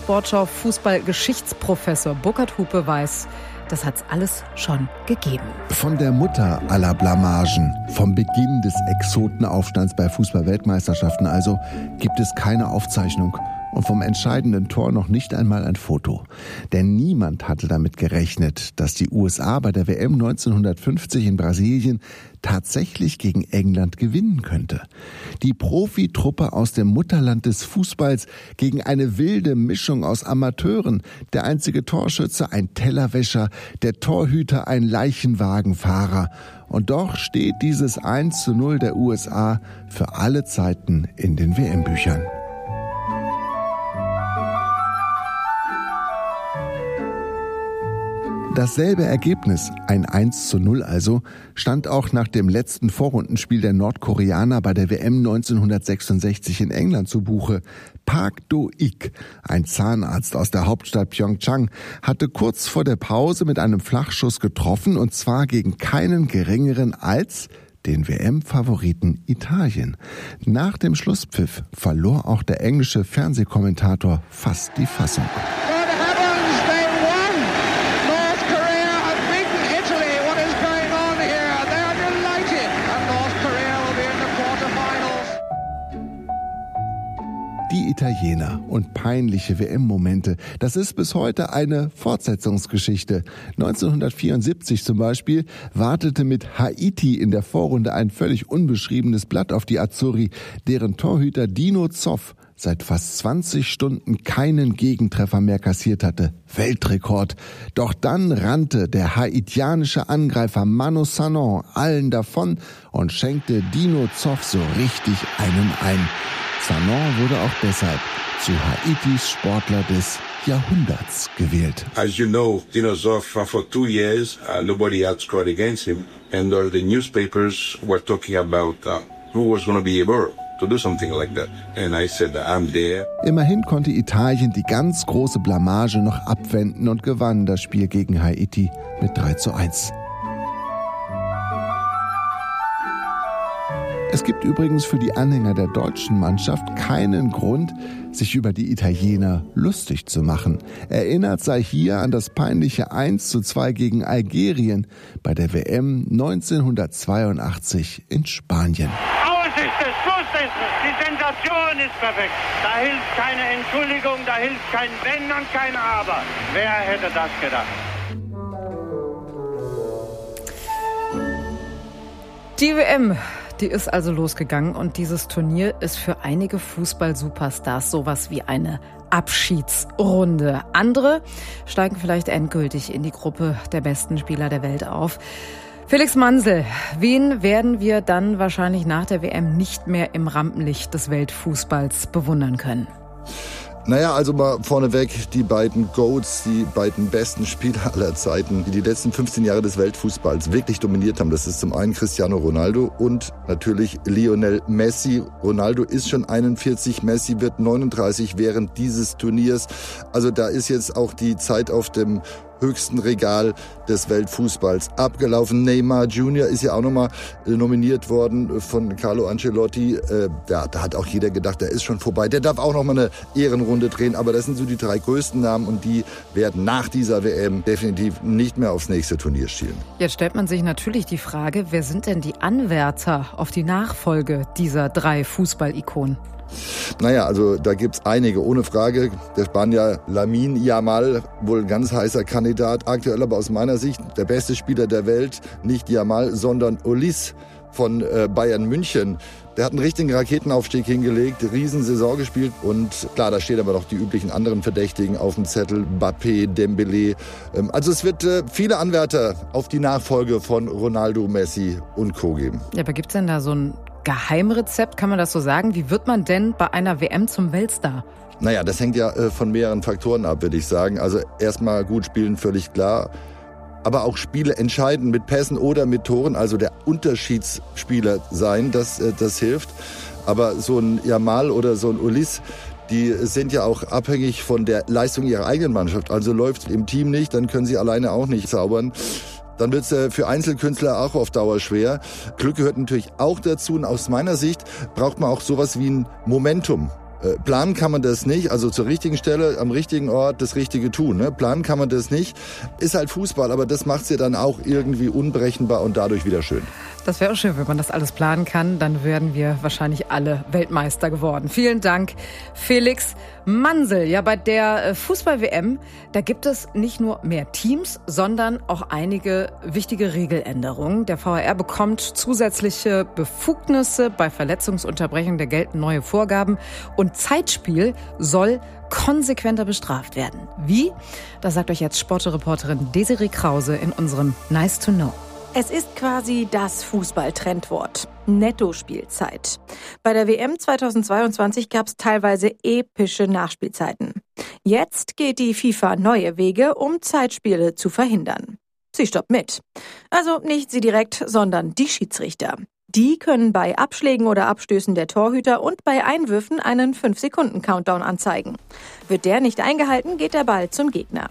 Sportschau-Fußball-Geschichtsprofessor Burkhard Hupe weiß, das hat's alles schon gegeben. Von der Mutter aller Blamagen, vom Beginn des Exotenaufstands bei Fußball-Weltmeisterschaften also, gibt es keine Aufzeichnung und vom entscheidenden Tor noch nicht einmal ein Foto. Denn niemand hatte damit gerechnet, dass die U S A bei der W M neunzehnhundertfünfzig in Brasilien tatsächlich gegen England gewinnen könnte. Die Profitruppe aus dem Mutterland des Fußballs gegen eine wilde Mischung aus Amateuren. Der einzige Torschütze ein Tellerwäscher, der Torhüter ein Leichenwagenfahrer. Und doch steht dieses eins zu null der U S A für alle Zeiten in den W M-Büchern. Dasselbe Ergebnis, ein eins zu null also, stand auch nach dem letzten Vorrundenspiel der Nordkoreaner bei der W M neunzehnhundertsechsundsechzig in England zu Buche. Park Do-ik, ein Zahnarzt aus der Hauptstadt Pyeongchang, hatte kurz vor der Pause mit einem Flachschuss getroffen, und zwar gegen keinen geringeren als den W M-Favoriten Italien. Nach dem Schlusspfiff verlor auch der englische Fernsehkommentator fast die Fassung. Die Italiener und peinliche W M-Momente, das ist bis heute eine Fortsetzungsgeschichte. neunzehnhundertvierundsiebzig zum Beispiel wartete mit Haiti in der Vorrunde ein völlig unbeschriebenes Blatt auf die Azzurri, deren Torhüter Dino Zoff seit fast zwanzig Stunden keinen Gegentreffer mehr kassiert hatte. Weltrekord. Doch dann rannte der haitianische Angreifer Manu Sanon allen davon und schenkte Dino Zoff so richtig einen ein. Sanon wurde auch deshalb zu Haitis Sportler des Jahrhunderts gewählt. As you know, Dino Zoff, for two years, uh, nobody had scored against him. And all the newspapers were talking about uh, who was going to be able to do something like that. And I said, I'm there. Immerhin konnte Italien die ganz große Blamage noch abwenden und gewann das Spiel gegen Haiti mit drei zu eins. Es gibt übrigens für die Anhänger der deutschen Mannschaft keinen Grund, sich über die Italiener lustig zu machen. Erinnert sei hier an das peinliche eins zu zwei gegen Algerien bei der W M neunzehnhundertzweiundachtzig in Spanien. Aus ist es, Schluss ist es, die Sensation ist perfekt. Da hilft keine Entschuldigung, da hilft kein Wenn und kein Aber. Wer hätte das gedacht? Die W M, die ist also losgegangen, und dieses Turnier ist für einige Fußball-Superstars sowas wie eine Abschiedsrunde. Andere steigen vielleicht endgültig in die Gruppe der besten Spieler der Welt auf. Felix Mansel, wen werden wir dann wahrscheinlich nach der W M nicht mehr im Rampenlicht des Weltfußballs bewundern können? Naja, also mal vorneweg die beiden Goats, die beiden besten Spieler aller Zeiten, die die letzten fünfzehn Jahre des Weltfußballs wirklich dominiert haben. Das ist zum einen Cristiano Ronaldo und natürlich Lionel Messi. Ronaldo ist schon einundvierzig, Messi wird neununddreißig während dieses Turniers. Also da ist jetzt auch die Zeit auf dem höchsten Regal des Weltfußballs abgelaufen. Neymar Junior ist ja auch nochmal nominiert worden von Carlo Ancelotti. Äh, da, da hat auch jeder gedacht, der ist schon vorbei. Der darf auch nochmal eine Ehrenrunde drehen. Aber das sind so die drei größten Namen, und die werden nach dieser W M definitiv nicht mehr aufs nächste Turnier schielen. Jetzt stellt man sich natürlich die Frage, wer sind denn die Anwärter auf die Nachfolge dieser drei Fußball-Ikonen? Naja, also da gibt's einige, ohne Frage. Der Spanier Lamine Yamal, wohl ein ganz heißer Kandidat. Aktuell aber aus meiner Sicht der beste Spieler der Welt, nicht Yamal, sondern Ulis von äh, Bayern München. Der hat einen richtigen Raketenaufstieg hingelegt, Riesensaison gespielt, und klar, da stehen aber noch die üblichen anderen Verdächtigen auf dem Zettel, Mbappé, Dembélé. Ähm, also es wird äh, viele Anwärter auf die Nachfolge von Ronaldo, Messi und Co. geben. Ja, aber gibt's denn da so ein Geheimrezept, kann man das so sagen? Wie wird man denn bei einer W M zum Weltstar? Naja, das hängt ja äh, von mehreren Faktoren ab, würde ich sagen. Also erstmal gut spielen, völlig klar. Aber auch Spiele entscheiden mit Pässen oder mit Toren, also der Unterschiedsspieler sein, das, äh, das hilft. Aber so ein Yamal oder so ein Ulis, die sind ja auch abhängig von der Leistung ihrer eigenen Mannschaft. Also läuft im Team nicht, dann können sie alleine auch nicht zaubern. Dann wird es für Einzelkünstler auch auf Dauer schwer. Glück gehört natürlich auch dazu. Und aus meiner Sicht braucht man auch sowas wie ein Momentum. Äh, planen kann man das nicht, also zur richtigen Stelle, am richtigen Ort das Richtige tun. Ne? Planen kann man das nicht. Ist halt Fußball, aber das macht es ja dann auch irgendwie unberechenbar und dadurch wieder schön. Das wäre auch schön, wenn man das alles planen kann. Dann wären wir wahrscheinlich alle Weltmeister geworden. Vielen Dank, Felix Mansel. Ja, bei der Fußball-W M, da gibt es nicht nur mehr Teams, sondern auch einige wichtige Regeländerungen. Der V A R bekommt zusätzliche Befugnisse bei Verletzungsunterbrechung. Da gelten neue Vorgaben. Und Zeitspiel soll konsequenter bestraft werden. Wie? Das sagt euch jetzt Sportreporterin Desiree Krause in unserem Nice to Know. Es ist quasi das Fußball-Trendwort. Netto-Spielzeit. Bei der W M zweitausendzweiundzwanzig gab es teilweise epische Nachspielzeiten. Jetzt geht die FIFA neue Wege, um Zeitspiele zu verhindern. Sie stoppt mit. Also nicht sie direkt, sondern die Schiedsrichter. Die können bei Abschlägen oder Abstößen der Torhüter und bei Einwürfen einen fünf Sekunden Countdown anzeigen. Wird der nicht eingehalten, geht der Ball zum Gegner.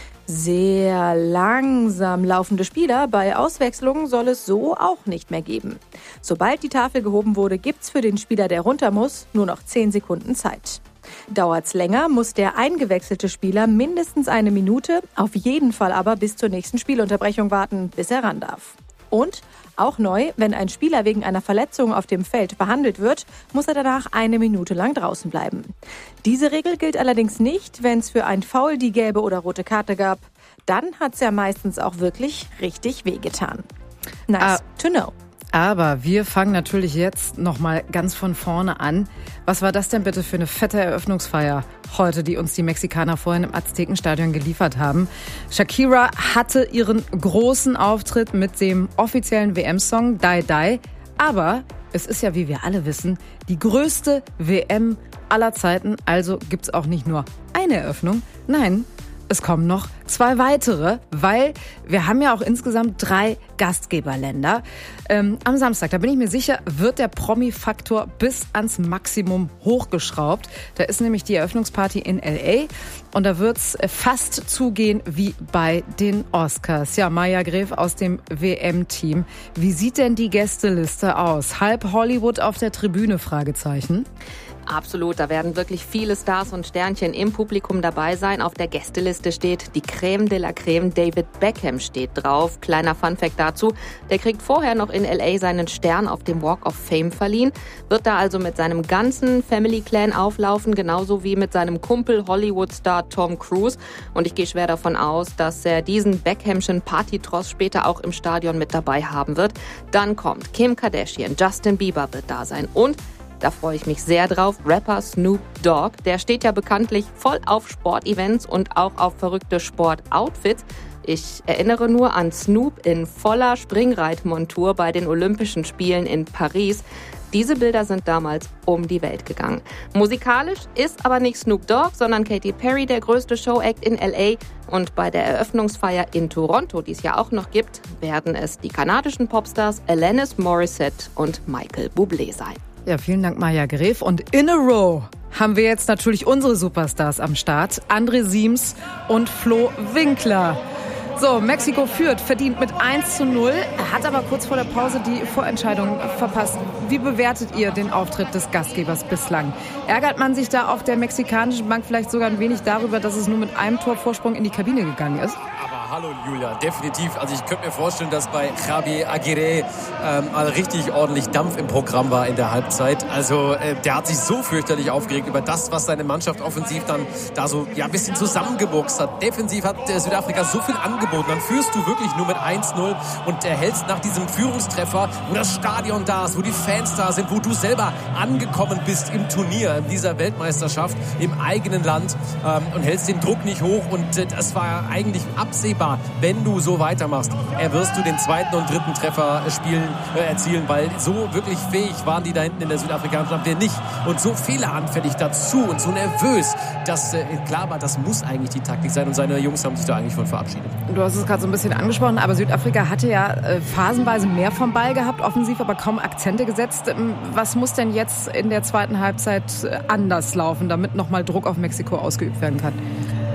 Sehr langsam laufende Spieler bei Auswechslungen soll es so auch nicht mehr geben. Sobald die Tafel gehoben wurde, gibt's für den Spieler, der runter muss, nur noch zehn Sekunden Zeit. Dauert's länger, muss der eingewechselte Spieler mindestens eine Minute, auf jeden Fall aber bis zur nächsten Spielunterbrechung warten, bis er ran darf. Und auch neu, wenn ein Spieler wegen einer Verletzung auf dem Feld behandelt wird, muss er danach eine Minute lang draußen bleiben. Diese Regel gilt allerdings nicht, wenn es für ein Foul die gelbe oder rote Karte gab. Dann hat's ja meistens auch wirklich richtig wehgetan. Nice ah. to know. Aber wir fangen natürlich jetzt nochmal ganz von vorne an. Was war das denn bitte für eine fette Eröffnungsfeier heute, die uns die Mexikaner vorhin im Aztekenstadion geliefert haben? Shakira hatte ihren großen Auftritt mit dem offiziellen W M-Song Die Die. Aber es ist ja, wie wir alle wissen, die größte W M aller Zeiten. Also gibt's auch nicht nur eine Eröffnung. Nein, es kommen noch zwei weitere, weil wir haben ja auch insgesamt drei Gastgeberländer. Ähm, am Samstag, da bin ich mir sicher, wird der Promi-Faktor bis ans Maximum hochgeschraubt. Da ist nämlich die Eröffnungsparty in L A und da wird's fast zugehen wie bei den Oscars. Ja, Maja Gref aus dem W M-Team. Wie sieht denn die Gästeliste aus? Halb Hollywood auf der Tribüne? Fragezeichen. Absolut, da werden wirklich viele Stars und Sternchen im Publikum dabei sein. Auf der Gästeliste steht die Creme de la Creme. David Beckham steht drauf. Kleiner Funfact dazu, der kriegt vorher noch in L A seinen Stern auf dem Walk of Fame verliehen. Wird da also mit seinem ganzen Family Clan auflaufen, genauso wie mit seinem Kumpel Hollywood-Star Tom Cruise. Und ich gehe schwer davon aus, dass er diesen Beckhamschen Partytross später auch im Stadion mit dabei haben wird. Dann kommt Kim Kardashian, Justin Bieber wird da sein und da freue ich mich sehr drauf. Rapper Snoop Dogg, der steht ja bekanntlich voll auf Sportevents und auch auf verrückte Sportoutfits. Ich erinnere nur an Snoop in voller Springreitmontur bei den Olympischen Spielen in Paris. Diese Bilder sind damals um die Welt gegangen. Musikalisch ist aber nicht Snoop Dogg, sondern Katy Perry der größte Showact in L A. Und bei der Eröffnungsfeier in Toronto, die es ja auch noch gibt, werden es die kanadischen Popstars Alanis Morissette und Michael Bublé sein. Ja, vielen Dank, Maja Gref. Und in a row haben wir jetzt natürlich unsere Superstars am Start. André Siems und Flo Winkler. So, Mexiko führt, verdient mit eins zu null, hat aber kurz vor der Pause die Vorentscheidung verpasst. Wie bewertet ihr den Auftritt des Gastgebers bislang? Ärgert man sich da auf der mexikanischen Bank vielleicht sogar ein wenig darüber, dass es nur mit einem Torvorsprung in die Kabine gegangen ist? Aber hallo Julia, definitiv. Also ich könnte mir vorstellen, dass bei Javier Aguirre ähm, richtig ordentlich Dampf im Programm war in der Halbzeit. Also äh, der hat sich so fürchterlich aufgeregt über das, was seine Mannschaft offensiv dann da so ja, ein bisschen zusammengebuchst hat. Defensiv hat äh, Südafrika so viel angeboten. Dann führst du wirklich nur mit eins null und erhältst nach diesem Führungstreffer, wo das Stadion da ist, wo die Fans da sind, wo du selber angekommen bist im Turnier, in dieser Weltmeisterschaft im eigenen Land ähm, und hältst den Druck nicht hoch. Und äh, das war eigentlich absehbar, wenn du so weitermachst, äh, wirst du den zweiten und dritten Treffer spielen, äh, erzielen, weil so wirklich fähig waren die da hinten in der südafrikanischen Abwehr nicht und so fehleranfällig dazu und so nervös, dass äh, klar war, das muss eigentlich die Taktik sein und seine Jungs haben sich da eigentlich von verabschiedet. Du hast es gerade so ein bisschen angesprochen, aber Südafrika hatte ja äh, phasenweise mehr vom Ball gehabt, offensiv aber kaum Akzente gesetzt. Was muss denn jetzt in der zweiten Halbzeit anders laufen, damit nochmal Druck auf Mexiko ausgeübt werden kann?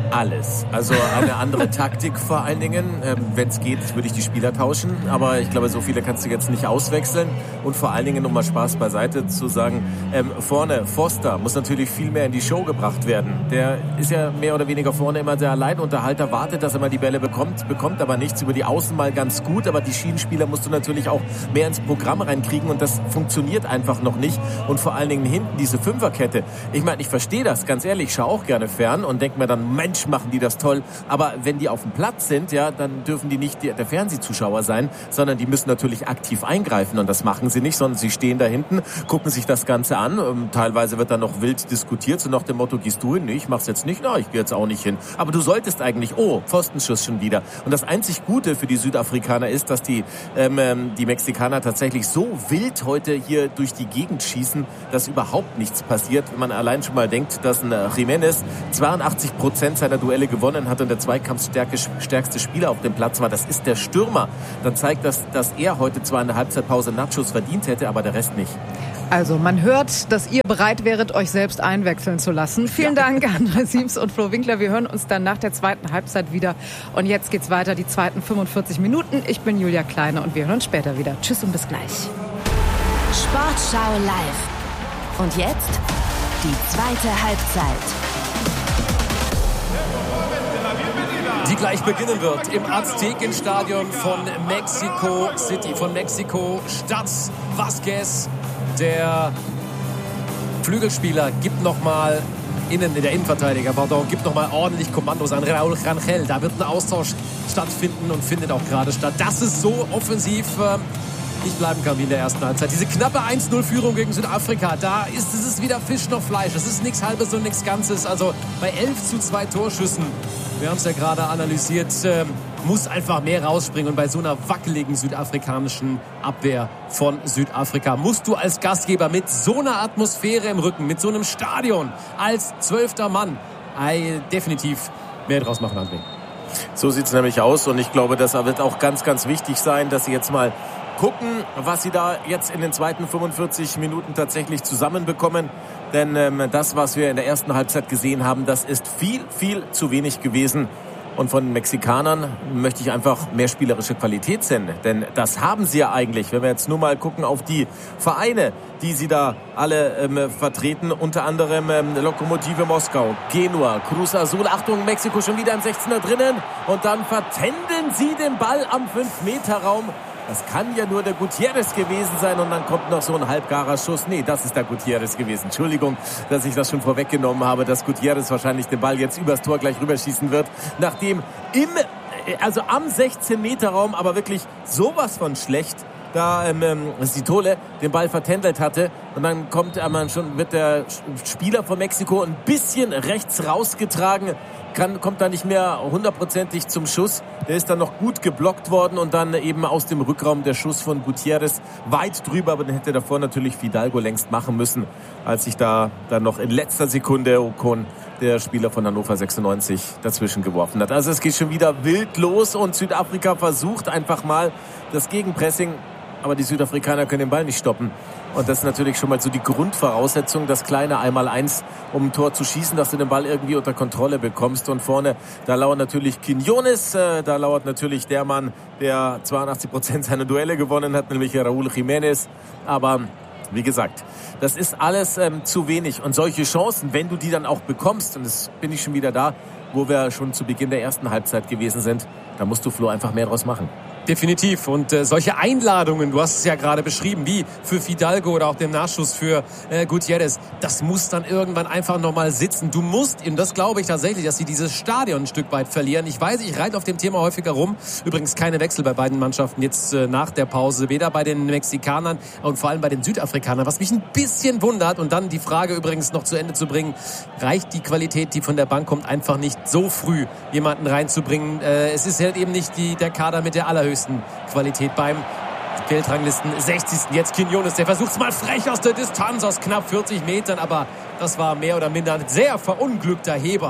alles. Also eine andere Taktik vor allen Dingen. Ähm, wenn es geht, würde ich die Spieler tauschen. Aber ich glaube, so viele kannst du jetzt nicht auswechseln. Und vor allen Dingen, um mal Spaß beiseite zu sagen, ähm, vorne, Foster muss natürlich viel mehr in die Show gebracht werden. Der ist ja mehr oder weniger vorne immer der Alleinunterhalter, wartet, dass er mal die Bälle bekommt, bekommt aber nichts über die Außen mal ganz gut. Aber die Schienenspieler musst du natürlich auch mehr ins Programm reinkriegen. Und das funktioniert einfach noch nicht. Und vor allen Dingen hinten diese Fünferkette. Ich meine, ich verstehe das, ganz ehrlich, ich schaue auch gerne fern und denke mir dann, Mensch, machen die das toll. Aber wenn die auf dem Platz sind, ja, dann dürfen die nicht der Fernsehzuschauer sein, sondern die müssen natürlich aktiv eingreifen. Und das machen sie nicht, sondern sie stehen da hinten, gucken sich das Ganze an. Und teilweise wird dann noch wild diskutiert, so nach dem Motto, gehst du hin? Nee, ich mach's jetzt nicht. Na, ich gehe jetzt auch nicht hin. Aber du solltest eigentlich, oh, Pfostenschuss schon wieder. Und das einzig Gute für die Südafrikaner ist, dass die, ähm, die Mexikaner tatsächlich so wild heute hier durch die Gegend schießen, dass überhaupt nichts passiert. Wenn man allein schon mal denkt, dass ein Jiménez zweiundachtzig Prozent seiner Duelle gewonnen hat und der zweikampfstärkste Spieler auf dem Platz war, das ist der Stürmer. Dann zeigt das, dass er heute zwar in der Halbzeitpause Nachschuss verdient hätte, aber der Rest nicht. Also man hört, dass ihr bereit wäret, euch selbst einwechseln zu lassen. Vielen ja. Dank, André Siems und Flo Winkler. Wir hören uns dann nach der zweiten Halbzeit wieder. Und jetzt geht's weiter, die zweiten fünfundvierzig Minuten. Ich bin Julia Kleine und wir hören uns später wieder. Tschüss und bis gleich. Sportschau live. Und jetzt die zweite Halbzeit. Die gleich beginnen wird im Aztekenstadion von Mexico City, von Mexiko-Stadt. Vázquez, der Flügelspieler, gibt nochmal innen, der Innenverteidiger, pardon, gibt nochmal ordentlich Kommandos an Raúl Rangel. Da wird ein Austausch stattfinden und findet auch gerade statt. Das ist so offensiv äh, nicht bleiben kann wie in der ersten Halbzeit. Diese knappe eins null Führung gegen Südafrika, da ist es ist weder Fisch noch Fleisch. Es ist nichts Halbes und nichts Ganzes. Also bei elf zu zwei Torschüssen, wir haben es ja gerade analysiert, äh, muss einfach mehr rausspringen. Und bei so einer wackeligen südafrikanischen Abwehr von Südafrika musst du als Gastgeber mit so einer Atmosphäre im Rücken, mit so einem Stadion als zwölfter Mann äh, definitiv mehr draus machen, André. So sieht es nämlich aus. Und ich glaube, das wird auch ganz, ganz wichtig sein, dass sie jetzt mal gucken, was sie da jetzt in den zweiten fünfundvierzig Minuten tatsächlich zusammenbekommen. Denn ähm, das, was wir in der ersten Halbzeit gesehen haben, das ist viel, viel zu wenig gewesen. Und von den Mexikanern möchte ich einfach mehr spielerische Qualität sehen. Denn das haben sie ja eigentlich. Wenn wir jetzt nur mal gucken auf die Vereine, die sie da alle ähm, vertreten. Unter anderem ähm, Lokomotive Moskau, Genua, Cruz Azul. Achtung, Mexiko schon wieder im sechzehner drinnen. Und dann vertändeln sie den Ball am fünf Meter Raum. Das kann ja nur der Gutierrez gewesen sein und dann kommt noch so ein halbgarer Schuss. Nee, das ist der Gutierrez gewesen. Entschuldigung, dass ich das schon vorweggenommen habe, dass Gutierrez wahrscheinlich den Ball jetzt übers Tor gleich rüberschießen wird. Nachdem im, also am sechzehn Meter Raum, aber wirklich sowas von schlecht, da ähm, Sitole den Ball vertändelt hatte. Und dann kommt ähm, schon, wird der Spieler von Mexiko ein bisschen rechts rausgetragen. Kann, kommt da nicht mehr hundertprozentig zum Schuss. Der ist dann noch gut geblockt worden und dann eben aus dem Rückraum der Schuss von Gutierrez weit drüber, aber den hätte davor natürlich Fidalgo längst machen müssen, als sich da dann noch in letzter Sekunde Ocon, der Spieler von Hannover sechsundneunzig, dazwischen geworfen hat. Also es geht schon wieder wild los und Südafrika versucht einfach mal das Gegenpressing, aber die Südafrikaner können den Ball nicht stoppen. Und das ist natürlich schon mal so die Grundvoraussetzung, das kleine Einmal-Eins, um ein Tor zu schießen, dass du den Ball irgendwie unter Kontrolle bekommst. Und vorne, da lauert natürlich Quiñones, äh, da lauert natürlich der Mann, der zweiundachtzig Prozent seiner Duelle gewonnen hat, nämlich Raúl Jiménez. Aber wie gesagt, das ist alles ähm, zu wenig. Und solche Chancen, wenn du die dann auch bekommst, und das bin ich schon wieder da, wo wir schon zu Beginn der ersten Halbzeit gewesen sind, da musst du, Flo, einfach mehr draus machen. Definitiv. Und äh, solche Einladungen, du hast es ja gerade beschrieben, wie für Fidalgo oder auch dem Nachschuss für äh, Gutierrez, das muss dann irgendwann einfach nochmal sitzen. Du musst, und das glaube ich tatsächlich, dass sie dieses Stadion ein Stück weit verlieren. Ich weiß, ich reite auf dem Thema häufiger rum. Übrigens keine Wechsel bei beiden Mannschaften jetzt äh, nach der Pause. Weder bei den Mexikanern und vor allem bei den Südafrikanern. Was mich ein bisschen wundert, und dann die Frage übrigens noch zu Ende zu bringen, reicht die Qualität, die von der Bank kommt, einfach nicht so früh jemanden reinzubringen. Äh, es ist halt eben nicht die, der Kader mit der allerhöchsten Qualität beim Weltranglisten sechzigsten Jetzt Quiñones, der versucht es mal frech aus der Distanz, aus knapp vierzig Metern, aber das war mehr oder minder ein sehr verunglückter Heber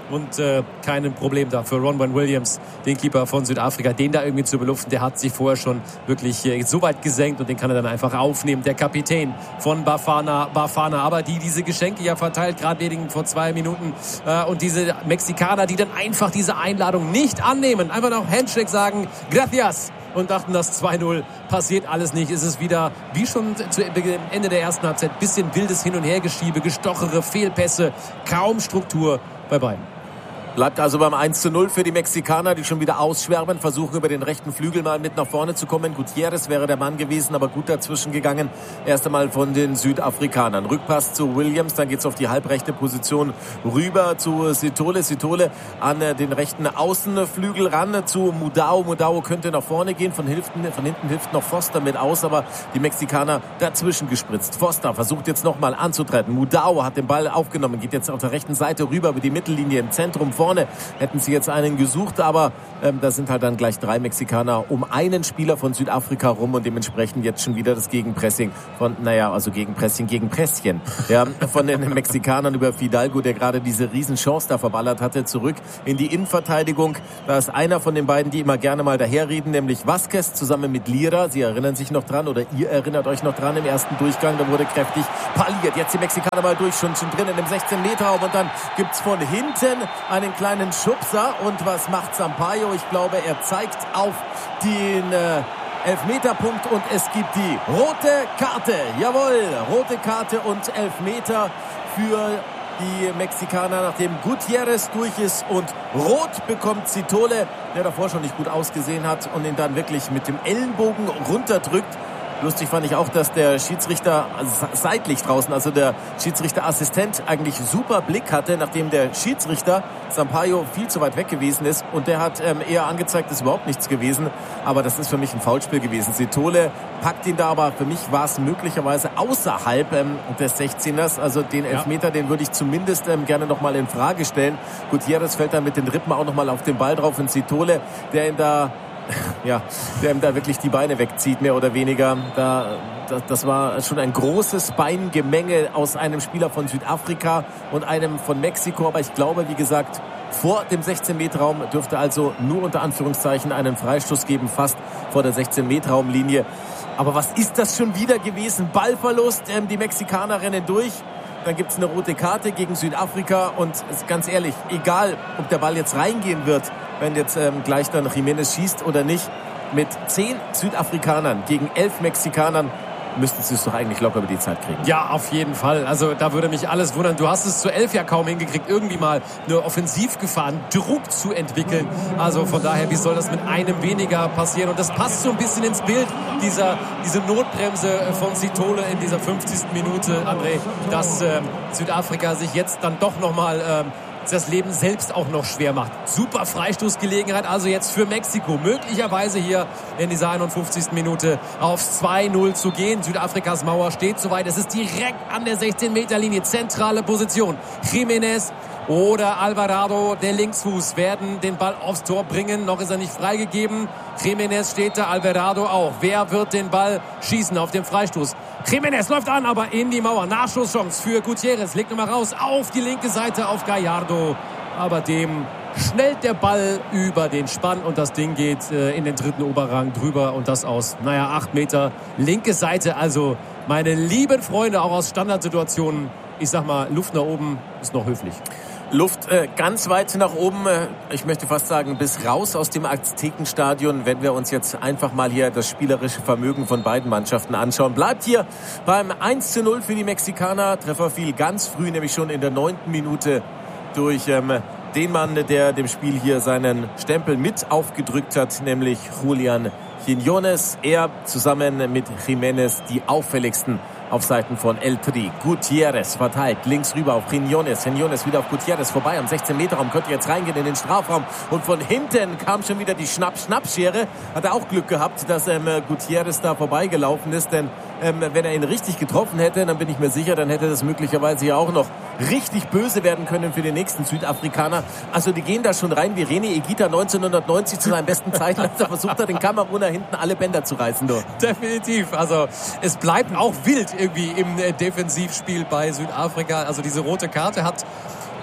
und äh, kein Problem da für Ronwen Williams, den Keeper von Südafrika, den da irgendwie zu beluften. Der hat sich vorher schon wirklich äh, so weit gesenkt und den kann er dann einfach aufnehmen. Der Kapitän von Bafana, Bafana, aber die diese Geschenke ja verteilt, gerade wegen vor zwei Minuten äh, und diese Mexikaner, die dann einfach diese Einladung nicht annehmen, einfach noch Handshake sagen, gracias, und dachten, das zwei null passiert alles nicht. Es ist wieder, wie schon zu Ende der ersten Halbzeit, bisschen wildes Hin- und Hergeschiebe, gestochere Fehlpässe, kaum Struktur bei beiden. Bleibt also beim eins zu null für die Mexikaner, die schon wieder ausschwärmen, versuchen über den rechten Flügel mal mit nach vorne zu kommen. Gutierrez wäre der Mann gewesen, aber gut dazwischen gegangen. Erst einmal von den Südafrikanern. Rückpass zu Williams, dann geht's auf die halbrechte Position rüber zu Sithole. Sithole an den rechten Außenflügel ran zu Mudau. Mudau könnte nach vorne gehen, von, Hilften, von hinten hilft noch Foster mit aus, aber die Mexikaner dazwischen gespritzt. Foster versucht jetzt nochmal anzutreten. Mudau hat den Ball aufgenommen, geht jetzt auf der rechten Seite rüber über die Mittellinie im Zentrum vorne. Hätten sie jetzt einen gesucht, aber ähm, da sind halt dann gleich drei Mexikaner um einen Spieler von Südafrika rum und dementsprechend jetzt schon wieder das Gegenpressing von, naja, also Gegenpressing gegen Presschen, ja, von den Mexikanern über Fidalgo, der gerade diese Riesenchance da verballert hatte, zurück in die Innenverteidigung. Da ist einer von den beiden, die immer gerne mal daherreden, nämlich Vasquez zusammen mit Lira. Sie erinnern sich noch dran oder ihr erinnert euch noch dran im ersten Durchgang, da wurde kräftig parliert. Jetzt die Mexikaner mal durch, schon, schon drinnen im sechzehn Meter Raum und dann gibt's von hinten einen kleinen Schubser und was macht Sampaio? Ich glaube, er zeigt auf den äh, Elfmeterpunkt und es gibt die rote Karte. Jawohl, rote Karte und Elfmeter für die Mexikaner, nachdem Gutierrez durch ist und rot bekommt Sithole, der davor schon nicht gut ausgesehen hat und ihn dann wirklich mit dem Ellenbogen runterdrückt. Lustig fand ich auch, dass der Schiedsrichter seitlich draußen, also der Schiedsrichterassistent, eigentlich super Blick hatte, nachdem der Schiedsrichter Sampaio viel zu weit weg gewesen ist. Und der hat ähm, eher angezeigt, ist überhaupt nichts gewesen. Aber das ist für mich ein Foulspiel gewesen. Sithole packt ihn da, aber für mich war es möglicherweise außerhalb ähm, des sechzehners. Also den Elfmeter, ja. Den würde ich zumindest ähm, gerne nochmal in Frage stellen. Gutierrez fällt dann mit den Rippen auch nochmal auf den Ball drauf. Und Sithole, der ihn da... Ja, der ihm da wirklich die Beine wegzieht, mehr oder weniger. Da, das, das war schon ein großes Beingemenge aus einem Spieler von Südafrika und einem von Mexiko. Aber ich glaube, wie gesagt, vor dem sechzehn-Meter-Raum dürfte also nur unter Anführungszeichen einen Freistoß geben, fast vor der sechzehn-Meter-Raumlinie. Aber was ist das schon wieder gewesen? Ballverlust, ähm, die Mexikaner rennen durch. Dann gibt's eine rote Karte gegen Südafrika und ganz ehrlich, egal, ob der Ball jetzt reingehen wird, wenn jetzt ähm, gleich dann Jiménez schießt oder nicht, mit zehn Südafrikanern gegen elf Mexikanern müssten sie es doch eigentlich locker über die Zeit kriegen. Ja, auf jeden Fall. Also da würde mich alles wundern. Du hast es zu elf ja kaum hingekriegt, irgendwie mal eine Offensivgefahr, einen Druck zu entwickeln. Also von daher, wie soll das mit einem weniger passieren? Und das passt so ein bisschen ins Bild, dieser, diese Notbremse von Sithole in dieser fünfzigsten Minute, André, dass ähm, Südafrika sich jetzt dann doch nochmal... Ähm, das Leben selbst auch noch schwer macht. Super Freistoßgelegenheit also jetzt für Mexiko. Möglicherweise hier in dieser einundfünfzigsten Minute aufs zwei null zu gehen. Südafrikas Mauer steht soweit. Es ist direkt an der sechzehn-Meter-Linie. Zentrale Position. Jiménez oder Alvarado, der Linksfuß, werden den Ball aufs Tor bringen. Noch ist er nicht freigegeben. Jiménez steht da, Alvarado auch. Wer wird den Ball schießen auf dem Freistoß? Jiménez läuft an, aber in die Mauer. Nachschusschance für Gutierrez. Legt nochmal raus auf die linke Seite auf Gallardo. Aber dem schnellt der Ball über den Spann und das Ding geht äh, in den dritten Oberrang drüber und das aus, naja, acht Meter. Linke Seite, also meine lieben Freunde, auch aus Standardsituationen. Ich sag mal, Luft nach oben ist noch höflich. Luft äh, ganz weit nach oben, äh, ich möchte fast sagen, bis raus aus dem Aztekenstadion, wenn wir uns jetzt einfach mal hier das spielerische Vermögen von beiden Mannschaften anschauen. Bleibt hier beim eins zu null für die Mexikaner. Treffer fiel ganz früh, nämlich schon in der neunten Minute durch ähm, den Mann, der dem Spiel hier seinen Stempel mit aufgedrückt hat, nämlich Julian Quiñones. Er zusammen mit Jiménez die auffälligsten auf Seiten von El Tri. Gutierrez verteilt links rüber auf Quiñones. Quiñones wieder auf Gutierrez vorbei am sechzehn-Meter-Raum. Könnte jetzt reingehen in den Strafraum. Und von hinten kam schon wieder die Schnapp-Schnapp-Schere. Hat er auch Glück gehabt, dass ähm, Gutierrez da vorbeigelaufen ist. Denn ähm, wenn er ihn richtig getroffen hätte, dann bin ich mir sicher, dann hätte das möglicherweise ja auch noch richtig böse werden können für den nächsten Südafrikaner. Also die gehen da schon rein wie René Higuita neunzehnhundertneunzig zu seinen besten Zeiten, als er versucht hat, den Kameruner hinten alle Bänder zu reißen. Du. Definitiv. Also es bleibt auch wild irgendwie im Defensivspiel bei Südafrika. Also diese rote Karte hat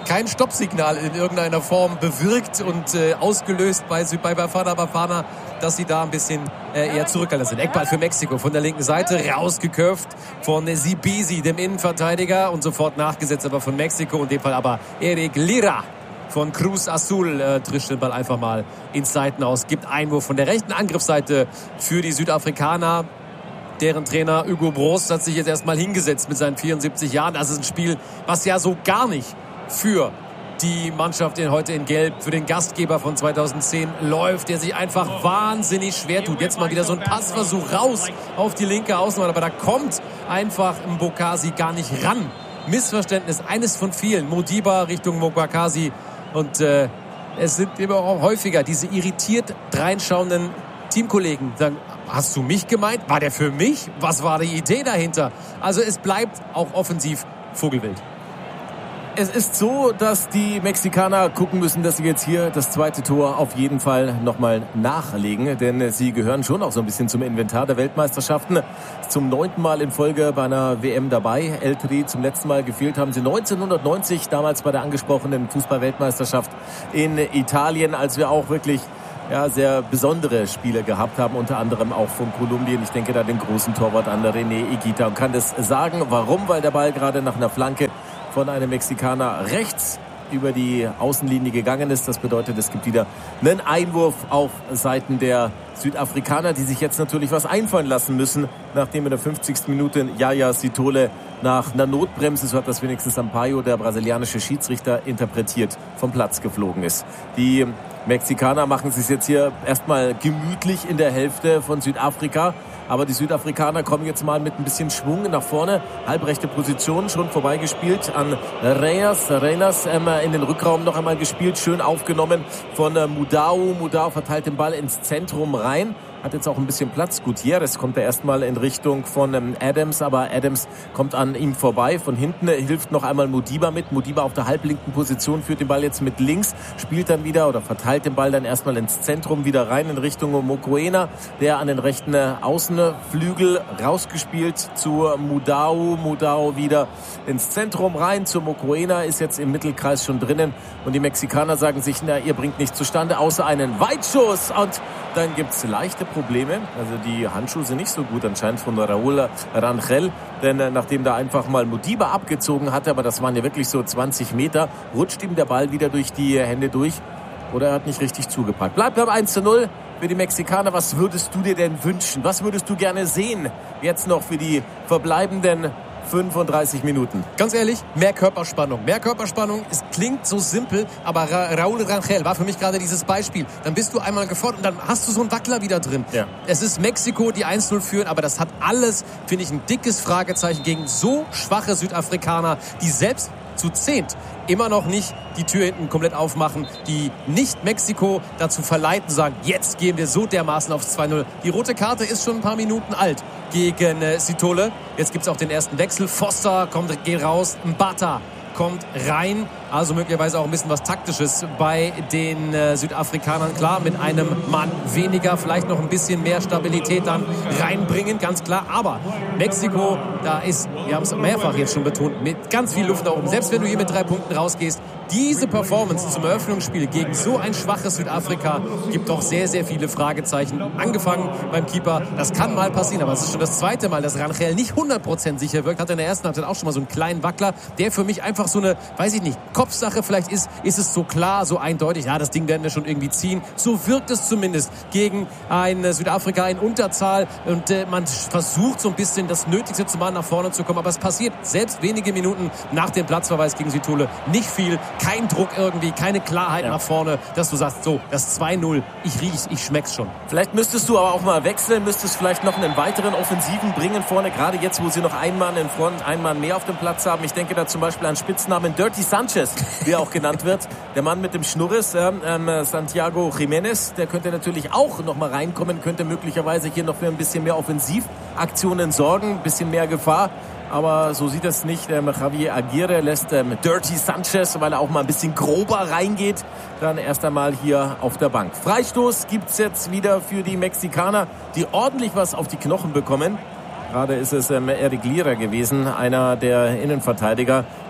kein Stoppsignal in irgendeiner Form bewirkt und äh, ausgelöst bei, bei Bafana Bafana, dass sie da ein bisschen äh, eher zurückgehalten sind. Eckball für Mexiko von der linken Seite, rausgeköpft von Zibisi, dem Innenverteidiger, und sofort nachgesetzt aber von Mexiko, in dem Fall aber Eric Lira von Cruz Azul äh, trischt den Ball einfach mal ins Seitenaus, gibt Einwurf von der rechten Angriffsseite für die Südafrikaner. Deren Trainer Hugo Broos hat sich jetzt erstmal hingesetzt mit seinen vierundsiebzig Jahren. Das ist ein Spiel, was ja so gar nicht für die Mannschaft in heute in Gelb, für den Gastgeber von zweitausendzehn läuft, der sich einfach wahnsinnig schwer tut. Jetzt mal wieder so ein Passversuch raus auf die linke Außenbahn, aber da kommt einfach Mbokasi gar nicht ran. Missverständnis, eines von vielen. Modiba Richtung Mbokasi. Und äh, es sind immer auch häufiger diese irritiert reinschauenden Teamkollegen, sagen, hast du mich gemeint? War der für mich? Was war die Idee dahinter? Also es bleibt auch offensiv Vogelwild. Es ist so, dass die Mexikaner gucken müssen, dass sie jetzt hier das zweite Tor auf jeden Fall nochmal nachlegen. Denn sie gehören schon auch so ein bisschen zum Inventar der Weltmeisterschaften. Zum neunten Mal in Folge bei einer W M dabei. El Tri zum letzten Mal gefehlt haben sie neunzehnhundertneunzig, damals bei der angesprochenen Fußball-Weltmeisterschaft in Italien, als wir auch wirklich ja, sehr besondere Spiele gehabt haben, unter anderem auch von Kolumbien. Ich denke da den großen Torwart an René Higuita und kann das sagen. Warum? Weil der Ball gerade nach einer Flanke von einem Mexikaner rechts über die Außenlinie gegangen ist. Das bedeutet, es gibt wieder einen Einwurf auf Seiten der Südafrikaner, die sich jetzt natürlich was einfallen lassen müssen, nachdem in der fünfzigsten Minute Yaya Sithole nach einer Notbremse, so hat das wenigstens Sampaio, der brasilianische Schiedsrichter, interpretiert, vom Platz geflogen ist. Die Mexikaner machen es jetzt hier erstmal gemütlich in der Hälfte von Südafrika. Aber die Südafrikaner kommen jetzt mal mit ein bisschen Schwung nach vorne. Halbrechte Position, schon vorbeigespielt an Reyes. Reyes ähm, in den Rückraum noch einmal gespielt. Schön aufgenommen von äh, Mudau. Mudau verteilt den Ball ins Zentrum rein. Hat jetzt auch ein bisschen Platz. Gutierrez kommt er erstmal in Richtung von ähm, Adams. Aber Adams kommt an ihm vorbei. Von hinten äh, hilft noch einmal Modiba mit. Modiba auf der halblinken Position führt den Ball jetzt mit links. Spielt dann wieder oder verteilt den Ball dann erstmal ins Zentrum wieder rein in Richtung Mokoena. Der an den rechten äh, Außenflügel rausgespielt zu Mudau. Mudau wieder ins Zentrum rein zu Mokoena. Ist jetzt im Mittelkreis schon drinnen. Und die Mexikaner sagen sich, na, ihr bringt nichts zustande, außer einen Weitschuss. Und dann gibt's leichte Probleme. Also die Handschuhe sind nicht so gut anscheinend von Raúl Rangel. Denn äh, nachdem da einfach mal Modiba abgezogen hatte, aber das waren ja wirklich so zwanzig Meter, rutscht ihm der Ball wieder durch die Hände durch. Oder er hat nicht richtig zugepackt. Bleibt beim eins zu null für die Mexikaner. Was würdest du dir denn wünschen? Was würdest du gerne sehen jetzt noch für die verbleibenden fünfunddreißig Minuten? Ganz ehrlich, mehr Körperspannung. Mehr Körperspannung, es klingt so simpel, aber Ra- Raúl Rangel war für mich gerade dieses Beispiel. Dann bist du einmal gefordert und dann hast du so einen Wackler wieder drin. Ja. Es ist Mexiko, die eins null führen, aber das hat alles, finde ich, ein dickes Fragezeichen gegen so schwache Südafrikaner, die selbst zu zehnt immer noch nicht die Tür hinten komplett aufmachen, die nicht Mexiko dazu verleiten, sagen, jetzt gehen wir so dermaßen aufs zwei null. Die rote Karte ist schon ein paar Minuten alt gegen äh, Sithole. Jetzt gibt es auch den ersten Wechsel. Foster kommt, geht raus. Mbata kommt rein. Also möglicherweise auch ein bisschen was Taktisches bei den äh, Südafrikanern. Klar, mit einem Mann weniger, vielleicht noch ein bisschen mehr Stabilität dann reinbringen, ganz klar. Aber Mexiko, da ist, wir haben es mehrfach jetzt schon betont, mit ganz viel Luft da oben. Selbst wenn du hier mit drei Punkten rausgehst, diese Performance zum Eröffnungsspiel gegen so ein schwaches Südafrika gibt doch sehr, sehr viele Fragezeichen. Angefangen beim Keeper, das kann mal passieren, aber es ist schon das zweite Mal, dass Rangel nicht hundert Prozent sicher wirkt. Hat in der ersten Halbzeit auch schon mal so einen kleinen Wackler, der für mich einfach so eine, weiß ich nicht, Kopfsache vielleicht ist, ist es so klar, so eindeutig, ja, das Ding werden wir schon irgendwie ziehen. So wirkt es zumindest gegen ein Südafrika in Unterzahl und äh, man versucht so ein bisschen das Nötigste zu machen, nach vorne zu kommen, aber es passiert selbst wenige Minuten nach dem Platzverweis gegen Sithole nicht viel. Kein Druck irgendwie, keine Klarheit ja. nach vorne, dass du sagst, so, das zwei null, ich riech's, ich schmeck's schon. Vielleicht müsstest du aber auch mal wechseln, müsstest vielleicht noch einen weiteren Offensiven bringen vorne, gerade jetzt, wo sie noch einen Mann in Front, einen Mann mehr auf dem Platz haben. Ich denke da zum Beispiel an Spitznamen Dirty Sanchez, wie er auch genannt wird. Der Mann mit dem Schnurres, ähm, Santiago Jiménez, der könnte natürlich auch noch mal reinkommen, könnte möglicherweise hier noch für ein bisschen mehr Offensivaktionen sorgen, ein bisschen mehr Gefahr. Aber so sieht es nicht. Ähm, Javier Aguirre lässt ähm, Dirty Sanchez, weil er auch mal ein bisschen grober reingeht, dann erst einmal hier auf der Bank. Freistoß gibt's jetzt wieder für die Mexikaner, die ordentlich was auf die Knochen bekommen. Gerade ist es ähm, Eric Lira gewesen, einer der Innenverteidiger,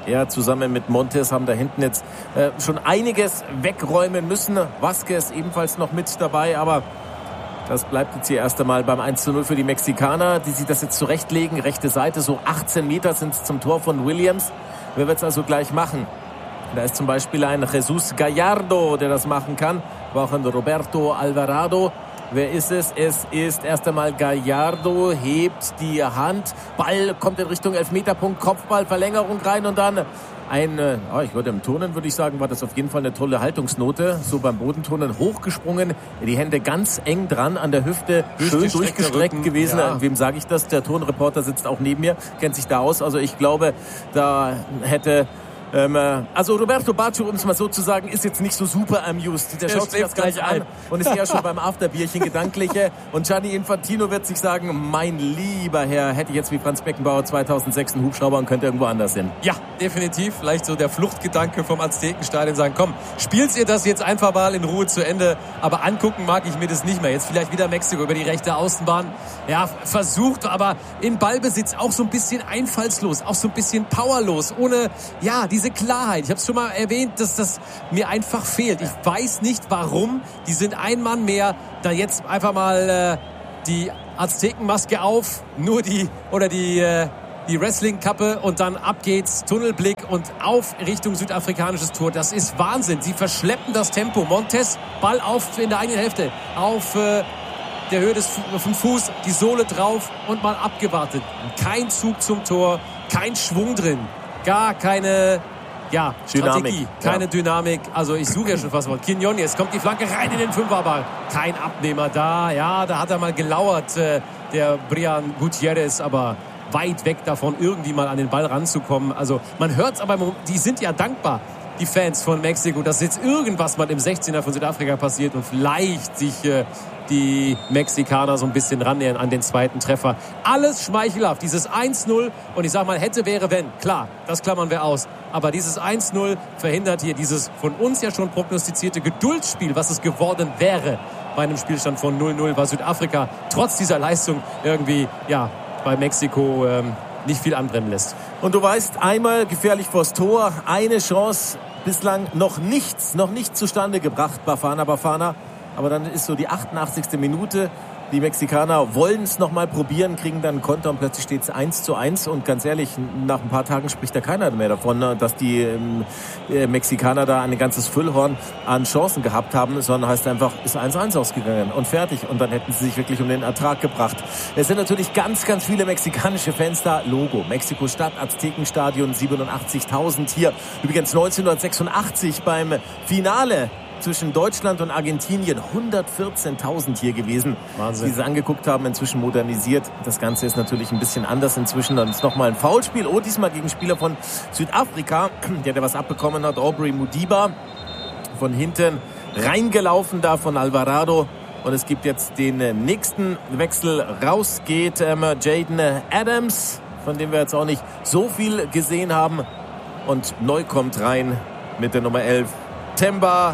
Er zusammen mit Montes haben da hinten jetzt äh, schon einiges wegräumen müssen. Vázquez ebenfalls noch mit dabei, aber das bleibt jetzt hier erst einmal beim eins zu null für die Mexikaner, die sich das jetzt zurechtlegen. Rechte Seite, so achtzehn Meter sind es zum Tor von Williams. Wer wird es also gleich machen? Da ist zum Beispiel ein Jesus Gallardo, der das machen kann. Aber auch ein Roberto Alvarado. Wer ist es? Es ist erst einmal Gallardo, hebt die Hand. Ball kommt in Richtung Elfmeterpunkt, Kopfball, Verlängerung rein und dann ein, oh, ich würde im Turnen, würde ich sagen, war das auf jeden Fall eine tolle Haltungsnote. So beim Bodenturnen hochgesprungen, die Hände ganz eng dran an der Hüfte, schön durchgestreckt gewesen. Ja. Wem sage ich das? Der Turnreporter sitzt auch neben mir, kennt sich da aus. Also ich glaube, da hätte... Ähm, also Roberto Baggio, um es mal so zu sagen, ist jetzt nicht so super amused. Der, der schaut sich das Ganze an und ist ja schon beim Afterbierchen gedankliche. Und Gianni Infantino wird sich sagen, mein lieber Herr, hätte ich jetzt wie Franz Beckenbauer zweitausendsechs einen Hubschrauber und könnte irgendwo anders hin. Ja, definitiv. Vielleicht so der Fluchtgedanke vom Aztekenstadion sagen, komm, spielt ihr das jetzt einfach mal in Ruhe zu Ende. Aber angucken mag ich mir das nicht mehr. Jetzt vielleicht wieder Mexiko über die rechte Außenbahn. Ja, versucht, aber in Ballbesitz auch so ein bisschen einfallslos, auch so ein bisschen powerlos, ohne, ja, die diese Klarheit. Ich habe es schon mal erwähnt, dass das mir einfach fehlt. Ich weiß nicht, warum. Die sind ein Mann mehr. Da jetzt einfach mal äh, die Aztekenmaske auf, nur die oder die äh, die Wrestling-Kappe und dann ab geht's, Tunnelblick und auf Richtung südafrikanisches Tor. Das ist Wahnsinn. Sie verschleppen das Tempo. Montes, Ball auf in der eigenen Hälfte, auf äh, der Höhe des vom Fuß, die Sohle drauf und mal abgewartet. Kein Zug zum Tor, kein Schwung drin. Gar keine ja, Strategie, keine ja. Dynamik. Also ich suche ja schon fast mal. Quiñones, kommt die Flanke rein in den Fünfer, aber kein Abnehmer da. Ja, da hat er mal gelauert, äh, der Brian Gutierrez, aber weit weg davon, irgendwie mal an den Ball ranzukommen. Also man hört es, aber die sind ja dankbar, die Fans von Mexiko, dass jetzt irgendwas mal im sechzehner von Südafrika passiert und vielleicht sich äh, die Mexikaner so ein bisschen rannähern an den zweiten Treffer. Alles schmeichelhaft, dieses eins null und ich sag mal, hätte, wäre, wenn. Klar, das klammern wir aus. Aber dieses eins null verhindert hier dieses von uns ja schon prognostizierte Geduldsspiel, was es geworden wäre bei einem Spielstand von null null, weil Südafrika trotz dieser Leistung irgendwie, ja, bei Mexiko ähm, nicht viel anbrennen lässt. Und du weißt, einmal gefährlich vors Tor, eine Chance, bislang noch nichts, noch nichts zustande gebracht, Bafana Bafana. Aber dann ist so die achtundachtzigste Minute. Die Mexikaner wollen es nochmal probieren, kriegen dann einen Konter und plötzlich steht es eins zu eins. Und ganz ehrlich, nach ein paar Tagen spricht da keiner mehr davon, dass die äh, Mexikaner da ein ganzes Füllhorn an Chancen gehabt haben, sondern heißt einfach, ist eins eins ausgegangen und fertig. Und dann hätten sie sich wirklich um den Ertrag gebracht. Es sind natürlich ganz, ganz viele mexikanische Fans da. Logo, Mexiko-Stadt, Aztekenstadion, siebenundachtzigtausend hier. Übrigens neunzehnhundertsechsundachtzig beim Finale zwischen Deutschland und Argentinien hundertvierzehntausend hier gewesen, Wahnsinn. Die es angeguckt haben, inzwischen modernisiert. Das Ganze ist natürlich ein bisschen anders inzwischen. Dann ist nochmal ein Foulspiel. Oh, diesmal gegen Spieler von Südafrika, der der was abbekommen hat. Aubrey Mudiba von hinten reingelaufen da von Alvarado. Und es gibt jetzt den nächsten Wechsel. Raus geht ähm, Jaden Adams, von dem wir jetzt auch nicht so viel gesehen haben. Und neu kommt rein mit der Nummer elf Themba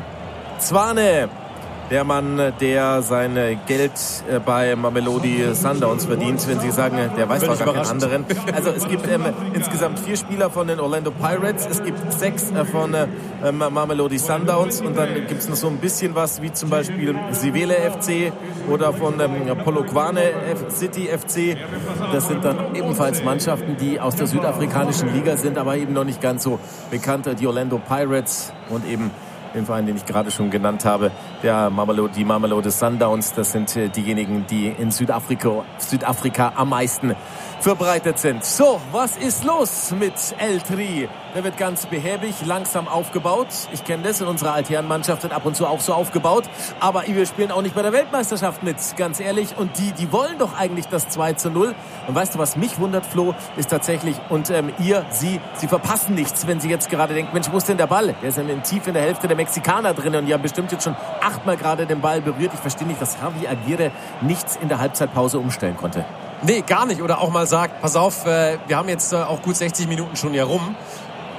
Zwane, der Mann, der sein Geld bei Mamelodi Sundowns verdient. Wenn Sie sagen, der weiß doch gar keinen anderen. Also es gibt ähm, insgesamt vier Spieler von den Orlando Pirates. Es gibt sechs äh, von ähm, Mamelodi Sundowns. Und dann gibt es noch so ein bisschen was, wie zum Beispiel Sivele F C oder von ähm, Polokwane City F C. Das sind dann ebenfalls Mannschaften, die aus der südafrikanischen Liga sind, aber eben noch nicht ganz so bekannt. Die Orlando Pirates und eben den Verein, den ich gerade schon genannt habe, der Mamelodi, die Mamelodi Sundowns, das sind diejenigen, die in Südafrika, Südafrika am meisten verbreitet sind. So, was ist los mit El Tri? Der wird ganz behäbig, langsam aufgebaut. Ich kenne das, in unserer Altherrenmannschaft wird ab und zu auch so aufgebaut. Aber wir spielen auch nicht bei der Weltmeisterschaft mit, ganz ehrlich. Und die, die wollen doch eigentlich das zwei zu null. Und weißt du, was mich wundert, Flo, ist tatsächlich, und ähm, ihr, sie, sie verpassen nichts, wenn sie jetzt gerade denken, Mensch, wo ist denn der Ball? Der ist in, tief in der Hälfte der Mexikaner drin und die haben bestimmt jetzt schon achtmal gerade den Ball berührt. Ich verstehe nicht, dass Javi Aguirre nichts in der Halbzeitpause umstellen konnte. Nee, gar nicht. Oder auch mal sagt, pass auf, äh, wir haben jetzt äh, auch gut sechzig Minuten schon hier rum.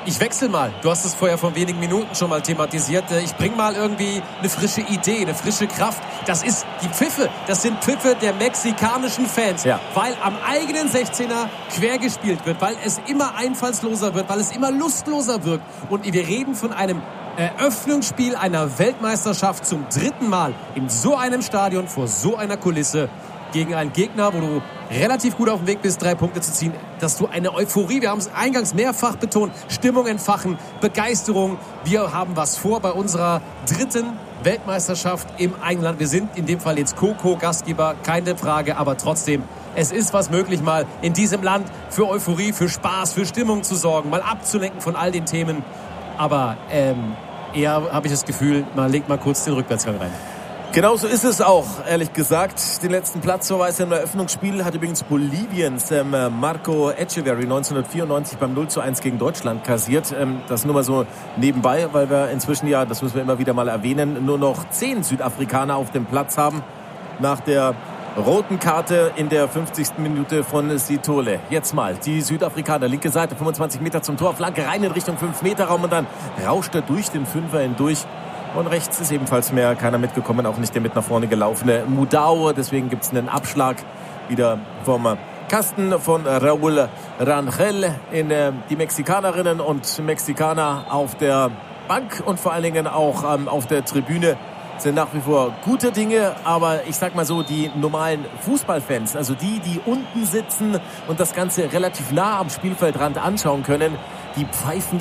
Ich wechsle mal. Du hast es vorher vor wenigen Minuten schon mal thematisiert. Ich bringe mal irgendwie eine frische Idee, eine frische Kraft. Das ist die Pfiffe. Das sind Pfiffe der mexikanischen Fans. Ja. Weil am eigenen sechzehner quer gespielt wird, weil es immer einfallsloser wird, weil es immer lustloser wirkt. Und wir reden von einem Eröffnungsspiel einer Weltmeisterschaft zum dritten Mal in so einem Stadion, vor so einer Kulisse, gegen einen Gegner, wo du relativ gut auf dem Weg bist, drei Punkte zu ziehen, dass du eine Euphorie, wir haben es eingangs mehrfach betont, Stimmung entfachen, Begeisterung. Wir haben was vor bei unserer dritten Weltmeisterschaft im eigenen Land. Wir sind in dem Fall jetzt Co-Co-Gastgeber, keine Frage, aber trotzdem, es ist was möglich, mal in diesem Land für Euphorie, für Spaß, für Stimmung zu sorgen, mal abzulenken von all den Themen. Aber ähm, eher habe ich das Gefühl, man legt mal kurz den Rückwärtsgang rein. Genauso ist es auch, ehrlich gesagt. Den letzten Platzverweis im Eröffnungsspiel hat übrigens Boliviens ähm, Marco Echeverry neunzehnhundertvierundneunzig beim null zu eins gegen Deutschland kassiert. Ähm, das nur mal so nebenbei, weil wir inzwischen ja, das müssen wir immer wieder mal erwähnen, nur noch zehn Südafrikaner auf dem Platz haben nach der roten Karte in der fünfzigsten Minute von Sithole. Jetzt mal die Südafrikaner, linke Seite, fünfundzwanzig Meter zum Tor, Flanke rein in Richtung fünf Meter Raum und dann rauscht er durch den Fünfer hindurch. Und rechts ist ebenfalls mehr keiner mitgekommen, auch nicht der mit nach vorne gelaufene Mudau. Deswegen gibt es einen Abschlag wieder vom Kasten von Raúl Rangel in äh, die Mexikanerinnen und Mexikaner auf der Bank und vor allen Dingen auch ähm, auf der Tribüne sind nach wie vor gute Dinge, aber ich sag mal so, die normalen Fußballfans, also die, die unten sitzen und das Ganze relativ nah am Spielfeldrand anschauen können, die pfeifen